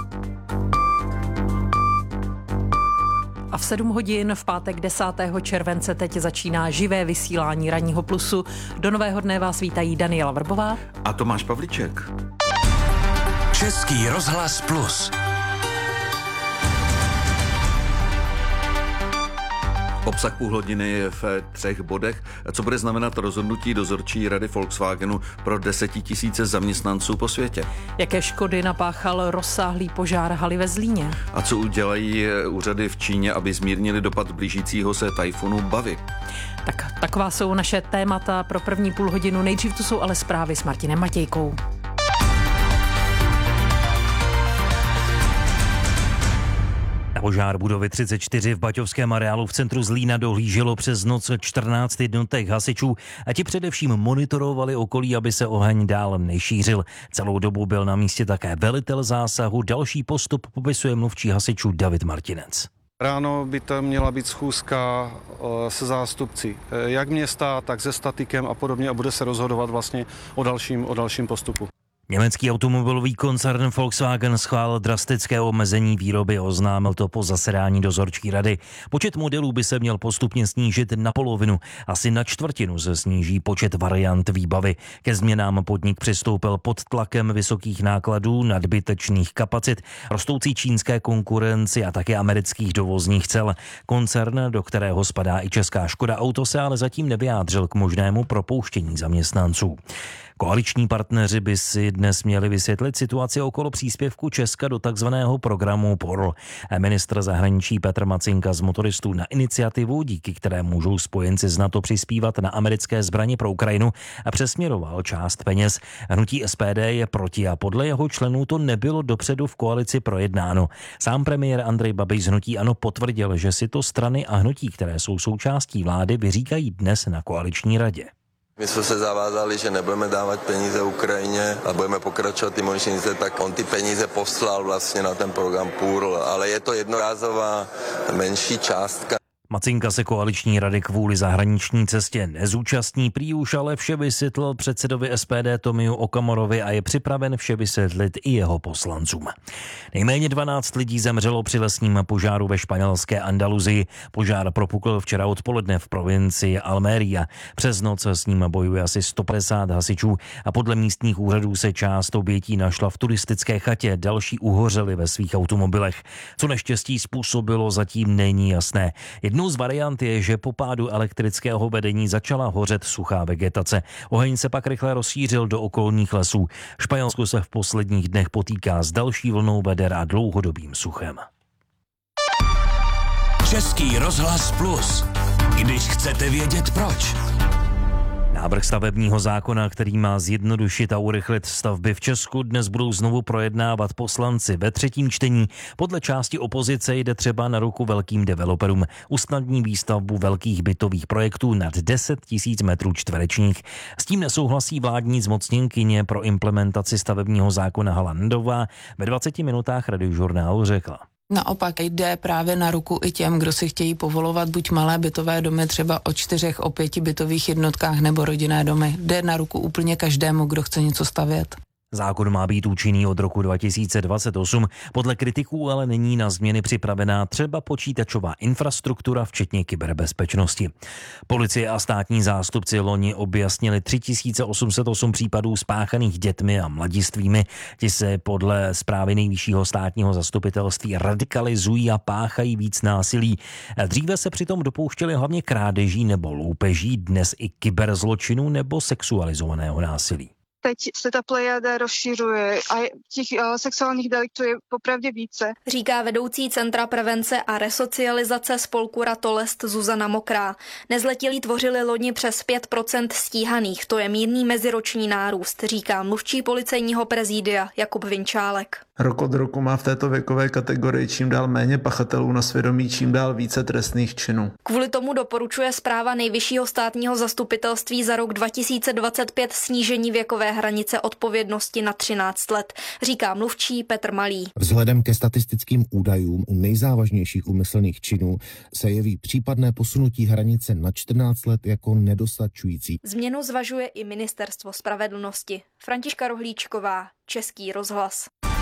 A v sedm hodin v pátek desátého července teď začíná živé vysílání Ranního Plusu. Do nového dne vás vítají Daniela Vrbová a Tomáš Pavliček. Český rozhlas Plus. Obsah půl hodiny je v třech bodech. Co bude znamenat rozhodnutí dozorčí rady Volkswagenu pro desetitisíce zaměstnanců po světě? Jaké škody napáchal rozsáhlý požár haly ve Zlíně? A co udělají úřady v Číně, aby zmírnili dopad blížícího se tajfunu Bavy? Tak, taková jsou naše témata pro první půl hodinu. Nejdřív tu jsou ale zprávy s Martinem Matějkou. Na požár budovy třicet čtyři v Baťovském areálu v centru Zlína dohlíželo přes noc čtrnáct jednotek hasičů a ti především monitorovali okolí, aby se oheň dál nešířil. Celou dobu byl na místě také velitel zásahu. Další postup popisuje mluvčí hasičů David Martinec. Ráno by to měla být schůzka se zástupci jak města, tak se statikem a podobně a bude se rozhodovat vlastně o dalším, o dalším postupu. Německý automobilový koncern Volkswagen schválil drastické omezení výroby, oznámil to po zasedání dozorčí rady. Počet modelů by se měl postupně snížit na polovinu, asi na čtvrtinu se sníží počet variant výbavy. Ke změnám podnik přistoupil pod tlakem vysokých nákladů, nadbytečných kapacit, rostoucí čínské konkurenci a také amerických dovozních cel. Koncern, do kterého spadá i česká Škoda Auto, se ale zatím nevyjádřil k možnému propouštění zaměstnanců. Koaliční partneři by si dnes měli vysvětlit situaci okolo příspěvku Česka do takzvaného programu P O R L. Ministr zahraničí Petr Macinka z motoristů na iniciativu, díky které můžou spojenci z NATO přispívat na americké zbraně pro Ukrajinu, a přesměroval část peněz. Hnutí S P D je proti a podle jeho členů to nebylo dopředu v koalici projednáno. Sám premiér Andrej Babiš z hnutí ANO potvrdil, že si to strany a hnutí, které jsou součástí vlády, vyříkají dnes na koaliční radě. My jsme se zavázali, že nebudeme dávat peníze Ukrajině a budeme pokračovat ty možnice, tak on ty peníze poslal vlastně na ten program P O R L, ale je to jednorázová menší částka. Macinka se koaliční rady kvůli zahraniční cestě nezúčastní, prý už ale vše vysvětlil předsedovi S P D Tomiu Okamurovi a je připraven vše vysvětlit i jeho poslancům. Nejméně dvanáct lidí zemřelo při lesním požáru ve španělské Andaluzii. Požár propukl včera odpoledne v provincii Almería. Přes noc s ním bojuje asi sto padesát hasičů a podle místních úřadů se část obětí našla v turistické chatě, další uhořeli ve svých automobilech. Co neštěstí způsobilo, zatím není jasné. Jednou z variant je, že po pádu elektrického vedení začala hořet suchá vegetace. Oheň se pak rychle rozšířil do okolních lesů. Španělsko se v posledních dnech potýká s další vlnou veder a dlouhodobým suchem. Český rozhlas Plus. Když chcete vědět proč. Návrh stavebního zákona, který má zjednodušit a urychlit stavby v Česku, dnes budou znovu projednávat poslanci ve třetím čtení. Podle části opozice jde třeba na ruku velkým developerům. Usnadní výstavbu velkých bytových projektů nad deset tisíc metrů čtverečních. S tím nesouhlasí vládní zmocněnkyně pro implementaci stavebního zákona Hana Nedová. Ve dvaceti minutách Radiožurnálu řekla. Naopak jde právě na ruku i těm, kdo si chtějí povolovat buď malé bytové domy třeba o čtyřech, o pěti bytových jednotkách nebo rodinné domy. Jde na ruku úplně každému, kdo chce něco stavět. Zákon má být účinný od roku dva tisíce dvacet osm, podle kritiků ale není na změny připravená třeba počítačová infrastruktura, včetně kyberbezpečnosti. Policie a státní zástupci loni objasnili tři tisíce osm set osm případů spáchaných dětmi a mladistvými. Ti se podle zprávy Nejvyššího státního zastupitelství radikalizují a páchají víc násilí. Dříve se přitom dopouštěli hlavně krádeží nebo loupeží, dnes i kyberzločinu nebo sexualizovaného násilí. Teď se ta plejada rozšiřuje a těch uh, sexuálních deliktů je popravdě více. Říká vedoucí Centra prevence a resocializace spolku Ratolest Zuzana Mokrá. Nezletilí tvořili loni přes pět procent stíhaných, to je mírný meziroční nárůst, říká mluvčí policejního prezídia Jakub Vinčálek. Rok od roku má v této věkové kategorii čím dál méně pachatelů na svědomí, čím dál více trestných činů. Kvůli tomu doporučuje zpráva Nejvyššího státního zastupitelství za rok dva tisíce dvacet pět snížení věkové hranice odpovědnosti na třináct let, říká mluvčí Petr Malý. Vzhledem ke statistickým údajům u nejzávažnějších úmyslných činů se jeví případné posunutí hranice na čtrnáct let jako nedostačující. Změnu zvažuje i Ministerstvo spravedlnosti. Františka Rohlíčková, Český rozhlas.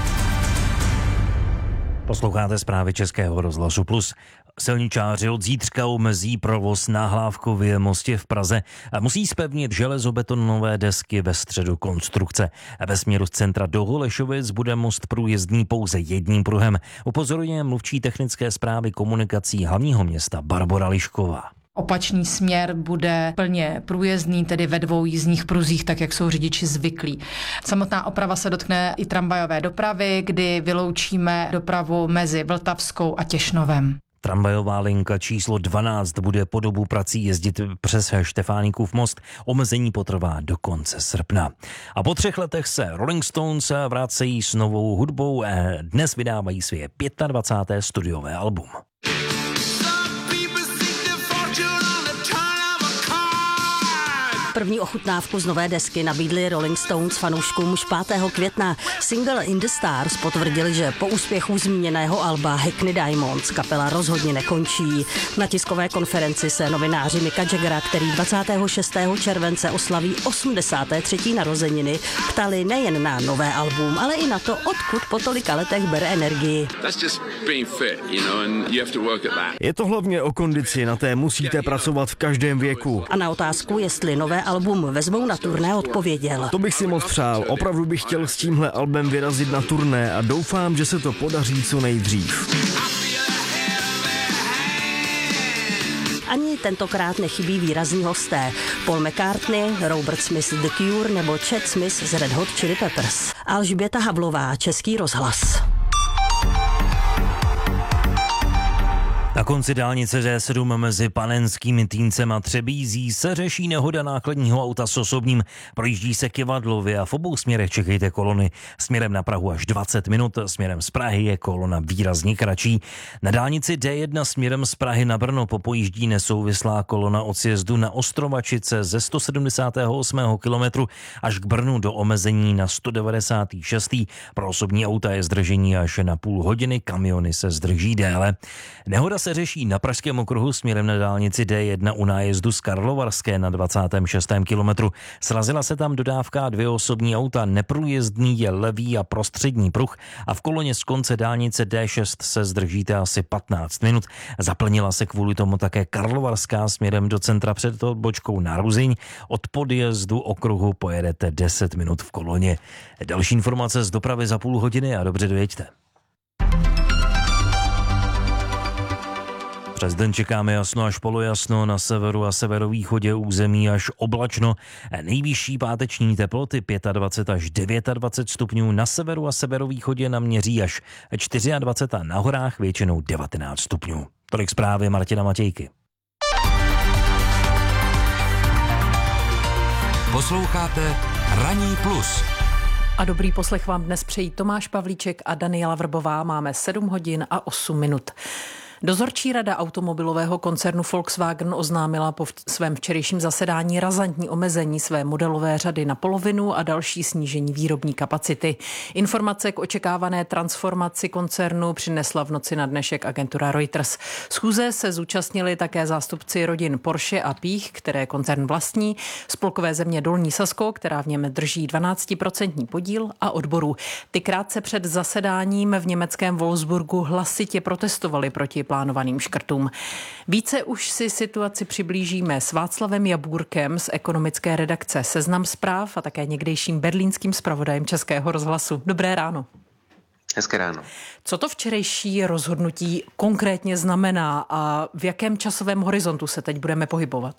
Posloucháte zprávy Českého rozhlasu Plus. Silničáři od zítřka omezí provoz na Hlávkově mostě v Praze a musí zpevnit železobetonové desky ve středu konstrukce. Ve směru z centra do Holešovic bude most průjezdný pouze jedním pruhem. Upozorňuje mluvčí technické správy komunikací hlavního města Barbora Lišková. Opačný směr bude plně průjezdný, tedy ve dvou jízdních pruzích, tak jak jsou řidiči zvyklí. Samotná oprava se dotkne i tramvajové dopravy, kdy vyloučíme dopravu mezi Vltavskou a Těšnovem. Tramvajová linka číslo dvanáct bude po dobu prací jezdit přes Štefánikův most. Omezení potrvá do konce srpna. A po třech letech se Rolling Stones vracejí s novou hudbou. Dnes vydávají své dvacáté páté studiové album. První ochutnávku z nové desky nabídli Rolling Stones fanouškům už pátého května. Single In the Stars potvrdili, že po úspěchu zmíněného alba Hackney Diamonds kapela rozhodně nekončí. Na tiskové konferenci se novináři Micka Jaggera, který dvacátého šestého července oslaví osmdesáté třetí narozeniny, ptali nejen na nové album, ale i na to, odkud po tolika letech bere energii. Je to hlavně o kondici, na té musíte pracovat v každém věku. A na otázku, jestli nové album vezmou na turné, odpověděl. To bych si moc přál. Opravdu bych chtěl s tímhle albem vyrazit na turné a doufám, že se to podaří co nejdřív. Ani tentokrát nechybí výrazní hosté. Paul McCartney, Robert Smith The Cure nebo Chad Smith z Red Hot Chili Peppers. Alžběta Havlová, Český rozhlas. Na konci dálnice D sedm mezi Panenským Týncem a Třebízí se řeší nehoda nákladního auta s osobním. Projíždí se Kyvadlově a v obou směrech čekejte kolony. Směrem na Prahu až dvacet minut, směrem z Prahy je kolona výrazně kratší. Na dálnici D jedna směrem z Prahy na Brno popojíždí nesouvislá kolona od sjezdu na Ostrovačice ze sto sedmdesátého osmého kilometru až k Brnu do omezení na sto devadesátý šestý Pro osobní auta je zdržení až na půl hodiny, kamiony se zdrží déle. Nehoda se řeší na pražském okruhu směrem na dálnici D jedna u nájezdu z Karlovarské na dvacátém šestém kilometru. Srazila se tam dodávka dvě osobní auta, neprůjezdný je levý a prostřední pruh a v koloně z konce dálnice D šest se zdržíte asi patnáct minut. Zaplnila se kvůli tomu také Karlovarská směrem do centra před odbočkou na Ruzyň. Od podjezdu okruhu pojedete deset minut v koloně. Další informace z dopravy za půl hodiny a dobře dojeďte. Přes den čekáme jasno až polojasno, na severu a severovýchodě území až oblačno. Nejvyšší páteční teploty dvacet pět až dvacet devět stupňů, na severu a severovýchodě naměří až dvacet čtyři a na horách většinou devatenáct stupňů. Tolik zprávy Martina Matějky. Posloucháte Ranní plus. A dobrý poslech vám dnes přejí Tomáš Pavlíček a Daniela Vrbová. Máme sedm hodin a osm minut. Dozorčí rada automobilového koncernu Volkswagen oznámila po svém včerejším zasedání razantní omezení své modelové řady na polovinu a další snížení výrobní kapacity. Informace k očekávané transformaci koncernu přinesla v noci na dnešek agentura Reuters. Schůze se zúčastnili také zástupci rodin Porsche a Pích, které koncern vlastní, spolkové země Dolní Sasko, která v něm drží dvanáctiprocentní podíl, a odborů. Ty krátce před zasedáním v německém Wolfsburgu hlasitě protestovali proti plánovaným škrtům. Více už si situaci přiblížíme s Václavem Jabůrkem z ekonomické redakce Seznam Zpráv a také někdejším berlínským zpravodajem Českého rozhlasu. Dobré ráno. Hezké ráno. Co to včerejší rozhodnutí konkrétně znamená a v jakém časovém horizontu se teď budeme pohybovat?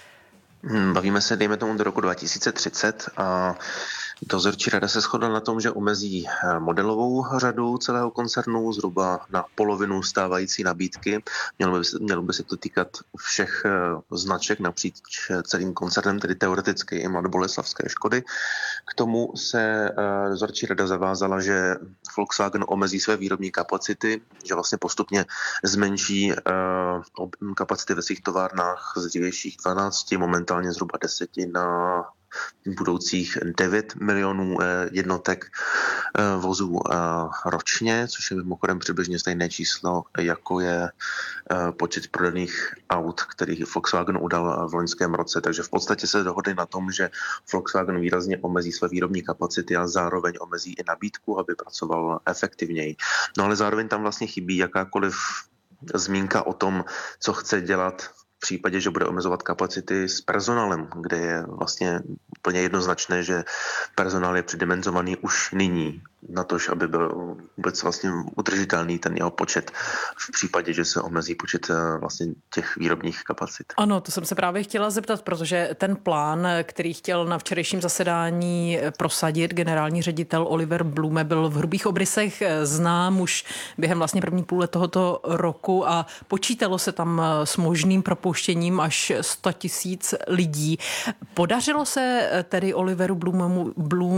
Bavíme se, dejme tomu, do roku dva tisíce třicet a dozorčí rada se shodla na tom, že omezí modelovou řadu celého koncernu zhruba na polovinu stávající nabídky. Mělo by, mělo by se to týkat všech značek napříč celým koncernem, tedy teoreticky i mladoboleslavské Škody. K tomu se dozorčí rada zavázala, že Volkswagen omezí své výrobní kapacity, že vlastně postupně zmenší kapacity ve svých továrnách z dřívějších dvanácti, momentálně zhruba deseti na budoucích devět milionů jednotek vozů ročně, což je mimochodem přibližně stejné číslo, jako je počet prodaných aut, který Volkswagen udal v loňském roce. Takže v podstatě se dohodli na tom, že Volkswagen výrazně omezí své výrobní kapacity a zároveň omezí i nabídku, aby pracoval efektivněji. No ale zároveň tam vlastně chybí jakákoliv zmínka o tom, co chce dělat v případě, že bude omezovat kapacity s personálem, kde je vlastně úplně jednoznačné, že personál je předimenzovaný už nyní. na to, aby byl vůbec vlastně udržitelný ten jeho počet v případě, že se omezí počet vlastně těch výrobních kapacit. Ano, to jsem se právě chtěla zeptat, protože ten plán, který chtěl na včerejším zasedání prosadit generální ředitel Oliver Blume, byl v hrubých obrysech znám už během vlastně první půle tohoto roku a počítalo se tam s možným propouštěním až sto tisíc lidí. Podařilo se tedy Oliveru Blumemu,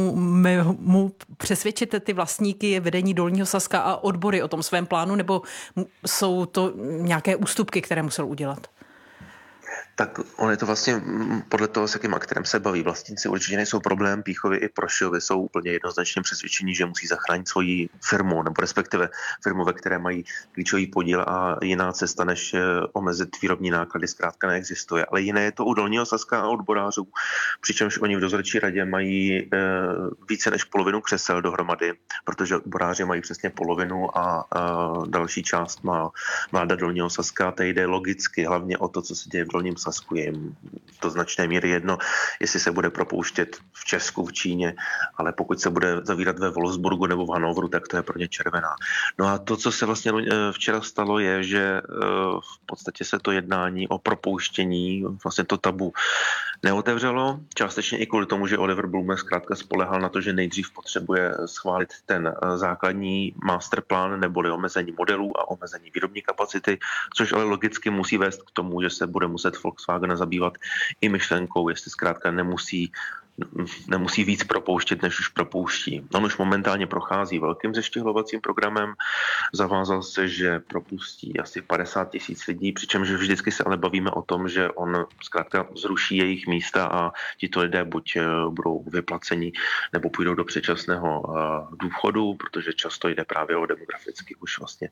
Blumemu přesvědčit ty vlastníky vedení Dolního Saska a odbory o tom svém plánu, nebo jsou to nějaké ústupky, které musel udělat? Tak on je to vlastně podle toho, s jakým aktérem se baví. Vlastníci určitě nejsou problém. Píchovi i Prošovi jsou úplně jednoznačně přesvědčení, že musí zachránit svoji firmu, nebo respektive firmu, ve které mají klíčový podíl a jiná cesta, než omezit výrobní náklady, zkrátka neexistuje. Ale jiné je to u Dolního Saska a odborářů, přičemž oni v dozorčí radě mají e, více než polovinu křesel dohromady, protože odboráři mají přesně polovinu a, a další část má vláda Dolního Saska. Tady jde logicky hlavně o to, co se děje v Dolním Sasku. Je jim do značné míry jedno, jestli se bude propouštět v Česku, v Číně, ale pokud se bude zavírat ve Wolfsburgu nebo v Hannoveru, tak to je pro ně červená. No a to, co se vlastně včera stalo, je, že v podstatě se to jednání o propouštění, vlastně to tabu neotevřelo, částečně i kvůli tomu, že Oliver Blume zkrátka spolehal na to, že nejdřív potřebuje schválit ten základní masterplan neboli omezení modelů a omezení výrobní kapacity, což ale logicky musí vést k tomu, že se bude muset Volkswagen zabývat i myšlenkou, jestli zkrátka nemusí nemusí víc propouštět, než už propouští. On už momentálně prochází velkým zeštěhlovacím programem, zavázal se, že propustí asi padesát tisíc lidí, přičemž vždycky se ale bavíme o tom, že on zkrátka zruší jejich místa a tito lidé buď budou vyplaceni, nebo půjdou do předčasného důchodu, protože často jde právě o demograficky už vlastně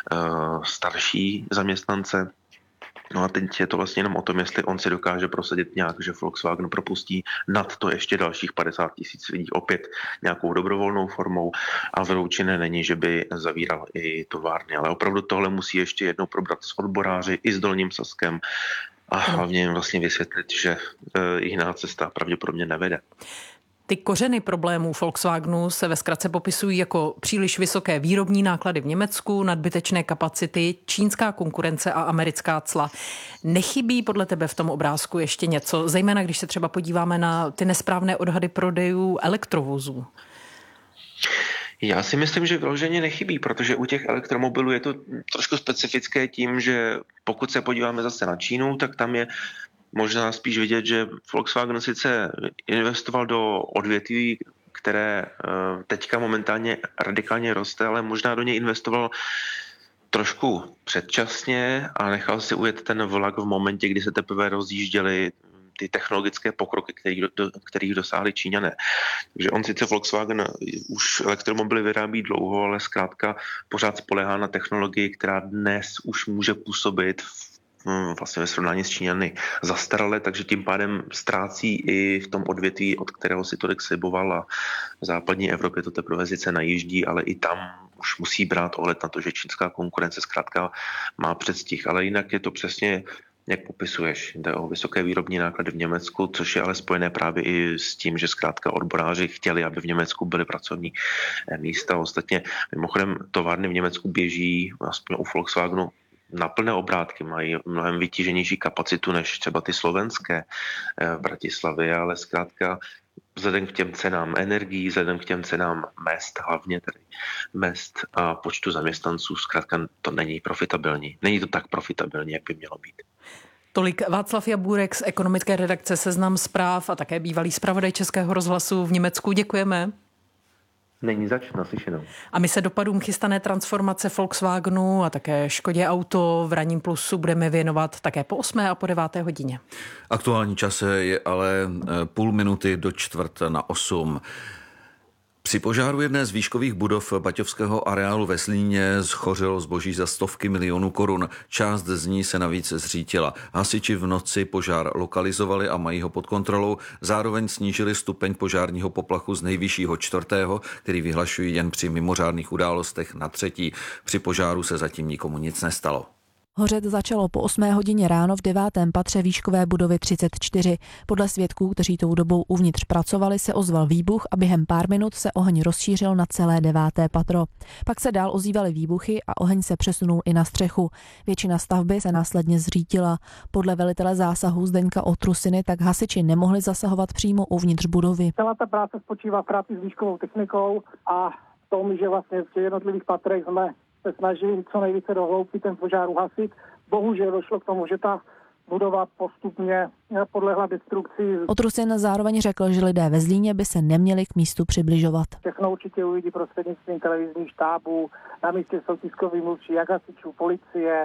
starší zaměstnance. No a teď je to vlastně jenom o tom, jestli on si dokáže prosadit nějak, že Volkswagen propustí nad to ještě dalších padesát tisíc lidí opět nějakou dobrovolnou formou a vyloučené není, že by zavíral i továrny. Ale opravdu tohle musí ještě jednou probrat s odboráři i s Dolním Saskem a hlavně jim vlastně vysvětlit, že jiná cesta pravděpodobně nevede. Ty kořeny problémů Volkswagenu se ve zkratce popisují jako příliš vysoké výrobní náklady v Německu, nadbytečné kapacity, čínská konkurence a americká cla. Nechybí podle tebe v tom obrázku ještě něco, zejména když se třeba podíváme na ty nesprávné odhady prodejů elektrovozů? Já si myslím, že vyloženě nechybí, protože u těch elektromobilů je to trošku specifické tím, že pokud se podíváme zase na Čínu, tak tam je možná spíš vidět, že Volkswagen sice investoval do odvětví, které teďka momentálně radikálně roste, ale možná do něj investoval trošku předčasně a nechal si ujet ten vlak v momentě, kdy se teprve rozjížděly ty technologické pokroky, kterých, do, kterých dosáhli Číňané. Takže on sice Volkswagen už elektromobily vyrábí dlouho, ale zkrátka pořád spolehá na technologii, která dnes už může působit v vlastně ve srovnání s Číňany zastaralé, takže tím pádem ztrácí i v tom odvětví, od kterého si tolik sliboval a v západní Evropě to teprve sice najíždí, ale i tam už musí brát ohled na to, že čínská konkurence zkrátka má předstih, ale jinak je to přesně jak popisuješ, jde o vysoké výrobní náklady v Německu, což je ale spojené právě i s tím, že zkrátka odboráři chtěli, aby v Německu byly pracovní místa. Ostatně mimochodem továrny v Německu běží, aspoň u Volkswagenu, na plné obrátky, mají mnohem vytíženější kapacitu než třeba ty slovenské v Bratislavě, ale zkrátka vzhledem k těm cenám energií, vzhledem k těm cenám mest, hlavně tedy mest a počtu zaměstnanců, zkrátka to není profitabilní. Není to tak profitabilní, jak by mělo být. Tolik Václav Jabůrek z ekonomické redakce Seznam Zpráv a také bývalý zpravodaj Českého rozhlasu v Německu. Děkujeme. Není zač, naslyšenou. A my se dopadům chystané transformace Volkswagenu a také Škodě Auto v Ranním plusu budeme věnovat také po osmé a po deváté hodině. Aktuální čas je ale půl minuty do čtvrt na osm. Při požáru jedné z výškových budov baťovského areálu ve Slíně schořelo zboží za stovky milionů korun. Část z ní se navíc zřítila. Hasiči v noci požár lokalizovali a mají ho pod kontrolou. Zároveň snížili stupeň požárního poplachu z nejvyššího čtvrtého, který vyhlašují jen při mimořádných událostech, na třetí. Při požáru se zatím nikomu nic nestalo. Hořet začalo po osmé hodině ráno v devátém patře výškové budovy třicet čtyři. Podle svědků, kteří tou dobou uvnitř pracovali, se ozval výbuch a během pár minut se oheň rozšířil na celé deváté patro. Pak se dál ozývaly výbuchy a oheň se přesunul i na střechu. Většina stavby se následně zřítila. Podle velitele zásahu Zdeňka Otrusiny tak hasiči nemohli zasahovat přímo uvnitř budovy. Celá ta práce spočívá v práci s výškovou technikou a v tom, že vlastně v těch jednotlivých patrech jsme se snažili co nejvíce do hloubky ten požár uhasit. Bohužel došlo k tomu, že ta budova postupně podlehla destrukci. Otrusin zároveň řekl, že lidé ve Zlíně by se neměli k místu přibližovat. Všechno určitě uvidí prostřednictvím televizních štábů, na místě jsou tiskoví mluvčí, jak hasičů, policie,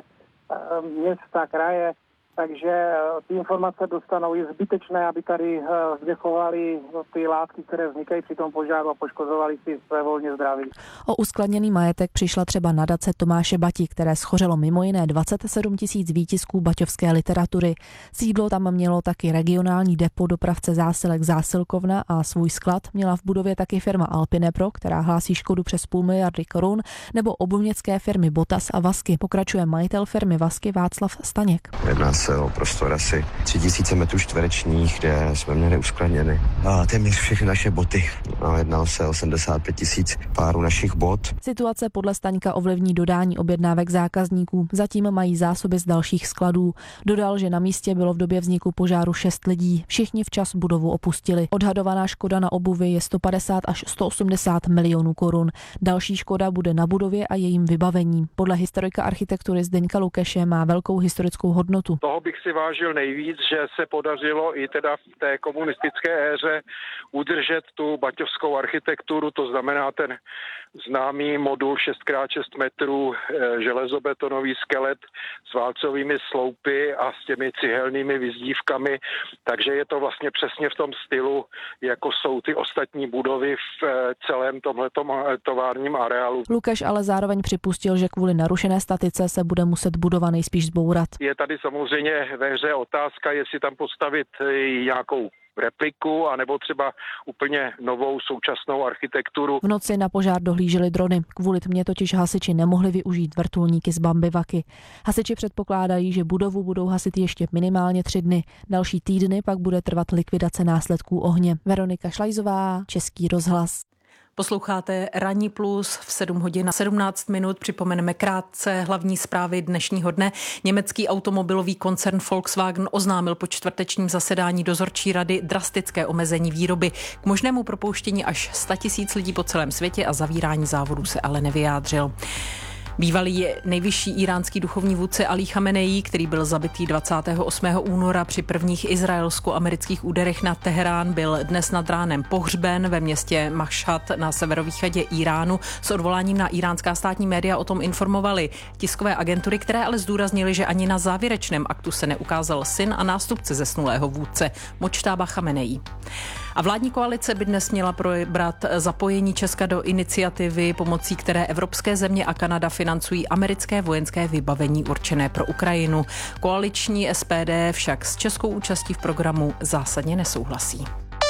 města, kraje. Takže ty informace dostanou. Je zbytečné, aby tady vdechovali ty látky, které vznikají při tom požáru a poškozovali si své volně zdraví. O uskladněný majetek přišla třeba nadace Tomáše Bati, které schořelo mimo jiné dvacet sedm tisíc výtisků baťovské literatury. Sídlo tam mělo taky regionální depo dopravce zásilek Zásilkovna a svůj sklad měla v budově taky firma Alpinepro, která hlásí škodu přes půl miliardy korun, nebo obuměcké firmy Botas a Vasky. Pokračuje majitel firmy Vasky Václav Staněk. Jedná se o prostor asi tři tisíce metrů čtverečních, kde jsme měli uskladněny a téměř všechny naše boty. A jednalo se o sedmdesát pět tisíc párů našich bot. Situace podle Staňka ovlivní dodání objednávek zákazníků. Zatím mají zásoby z dalších skladů. Dodal, že na místě bylo v době vzniku požáru šest lidí. Všichni včas budovu opustili. Odhadovaná škoda na obuvi je sto padesát až sto osmdesát milionů korun. Další škoda bude na budově a jejím vybavení. Podle historika architektury Zdeňka Lukeše má velkou historickou hodnotu. Toho bych si vážil nejvíc, že se podařilo i teda v té komunistické éře udržet tu baťovskou architekturu, to znamená ten známý modul šest krát šest metrů, železobetonový skelet s válcovými sloupy a s těmi cihelnými vyzdívkami, takže je to vlastně přesně v tom stylu, jako jsou ty ostatní budovy v celém tomhletom továrním areálu. Lukeš ale zároveň připustil, že kvůli narušené statice se bude muset budova nejspíš zbourat. Je tady samozřejmě ve hře otázka, jestli tam postavit nějakou repliku, anebo třeba úplně novou současnou architekturu. V noci na požár dohlíželi drony. Kvůli tmě totiž hasiči nemohli využít vrtulníky z Bambivaky. Hasiči předpokládají, že budovu budou hasit ještě minimálně tři dny. Další týdny pak bude trvat likvidace následků ohně. Veronika Šlajzová, Český rozhlas. Posloucháte Ranní plus v sedm hodin a sedmnáct minut. Připomeneme krátce hlavní zprávy dnešního dne. Německý automobilový koncern Volkswagen oznámil po čtvrtečním zasedání dozorčí rady drastické omezení výroby. K možnému propouštění až sto tisíc lidí po celém světě a zavírání závodů se ale nevyjádřil. Bývalý nejvyšší íránský duchovní vůdce Ali Chamenei, který byl zabitý dvacátého osmého února při prvních izraelsko-amerických úderech na Teherán, byl dnes nad ránem pohřben ve městě Mašhad na severovýchodě Iránu. S odvoláním na iránská státní média o tom informovali tiskové agentury, které ale zdůraznili, že ani na závěrečném aktu se neukázal syn a nástupce zesnulého vůdce Močtába Chamenei. A vládní koalice by dnes měla probrat zapojení Česka do iniciativy, pomocí které evropské země a Kanada financují americké vojenské vybavení určené pro Ukrajinu. Koaliční S P D však s českou účastí v programu zásadně nesouhlasí.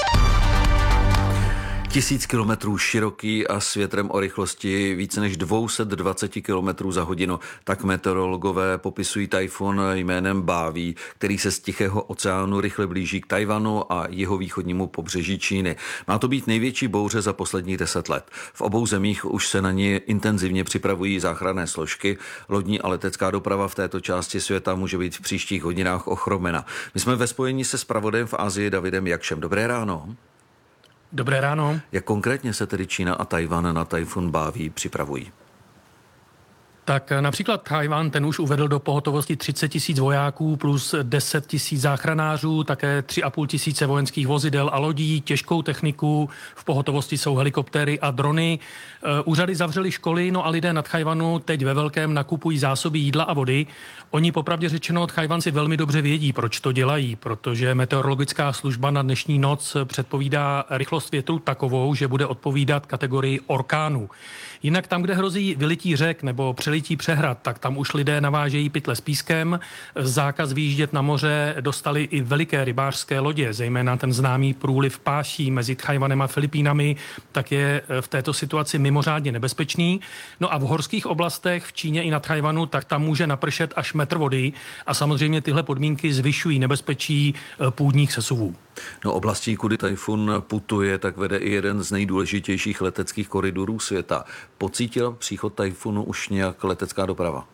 Tisíc kilometrů široký a s větrem o rychlosti více než dvě stě dvacet kilometrů za hodinu. Tak meteorologové popisují tajfun jménem Báví, který se z Tichého oceánu rychle blíží k Tajvanu a jihovýchodnímu pobřeží Číny. Má to být největší bouře za posledních deset let. V obou zemích už se na ní intenzivně připravují záchranné složky. Lodní a letecká doprava v této části světa může být v příštích hodinách ochromena. My jsme ve spojení se zpravodajem v Asii Davidem Jakšem. Dobré ráno. Dobré ráno. Jak konkrétně se tedy Čína a Tajvan na tajfun Báví připravují? Tak například Tajvan, ten už uvedl do pohotovosti třicet tisíc vojáků plus deset tisíc záchranářů, také tři a půl tisíce vojenských vozidel a lodí, těžkou techniku, v pohotovosti jsou helikoptéry a drony. Úřady zavřely školy, no a lidé na Tajvanu teď ve velkém nakupují zásoby jídla a vody. Oni popravdě řečeno Tajvanci velmi dobře vědí, proč to dělají, protože meteorologická služba na dnešní noc předpovídá rychlost větru takovou, že bude odpovídat kategorii orkánu. Jinak tam, kde hrozí vylití řek nebo přelití přelití přehrad, tak tam už lidé navážejí pytle s pískem. Zákaz výjíždět na moře dostali i veliké rybářské lodě, zejména ten známý průliv páší mezi Tchaj-wanem a Filipínami, tak je v této situaci mimořádně nebezpečný. No a v horských oblastech v Číně i na Tchaj-wanu, tak tam může napršet až metr vody a samozřejmě tyhle podmínky zvyšují nebezpečí půdních sesuvů. No, oblastí, kudy tajfun putuje, tak vede i jeden z nejdůležitějších leteckých koridorů světa. Pocítil příchod tajfunu už nějak letecká doprava?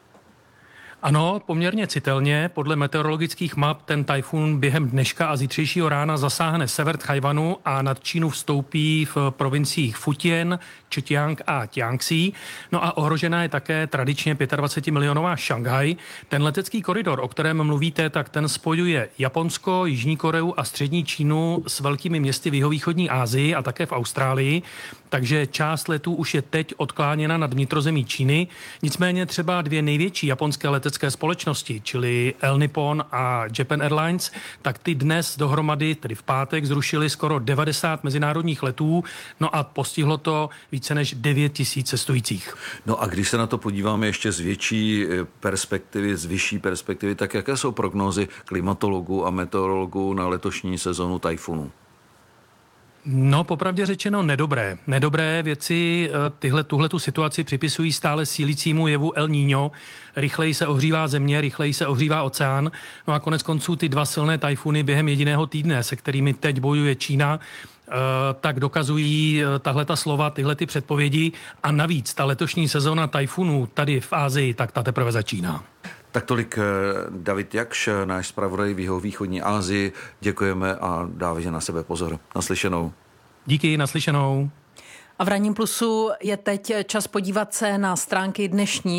Ano, poměrně citelně. Podle meteorologických map ten tajfun během dneška a zítřejšího rána zasáhne sever Tchaj-wanu a nad Čínu vstoupí v provinciích Fujian, Zhejiang a Jiangxi. No a ohrožená je také tradičně dvacetipětimilionová Šanghaj. Ten letecký koridor, o kterém mluvíte, tak ten spojuje Japonsko, Jižní Koreu a střední Čínu s velkými městy v jihovýchodní Asii a také v Austrálii. Takže část letů už je teď odkláněna nad vnitrozemí Číny. Nicméně třeba dvě největší japonské letecké společnosti, čili El Nippon a Japan Airlines, tak ty dnes dohromady, tedy v pátek, zrušili skoro devadesát mezinárodních letů, no a postihlo to více než devět tisíc cestujících. No a když se na to podíváme ještě z větší perspektivy, z vyšší perspektivy, tak jaké jsou prognózy klimatologů a meteorologů na letošní sezonu tajfunů? No, popravdě řečeno nedobré. Nedobré věci tyhle, tuhletu situaci připisují stále sílícímu jevu El Niño. Rychleji se ohřívá země, rychleji se ohřívá oceán. No a konec konců ty dva silné tajfuny během jediného týdne, se kterými teď bojuje Čína, tak dokazují tahleta slova, tyhle ty předpovědi. A navíc ta letošní sezóna tajfunů tady v Asii, tak ta teprve začíná. Tak tolik David Jakš, náš zpravodaj v jihovýchodní Asii. Děkujeme a dávejte na sebe pozor. Naslyšenou. Díky, naslyšenou. A v Ranním plusu je teď čas podívat se na stránky dnešní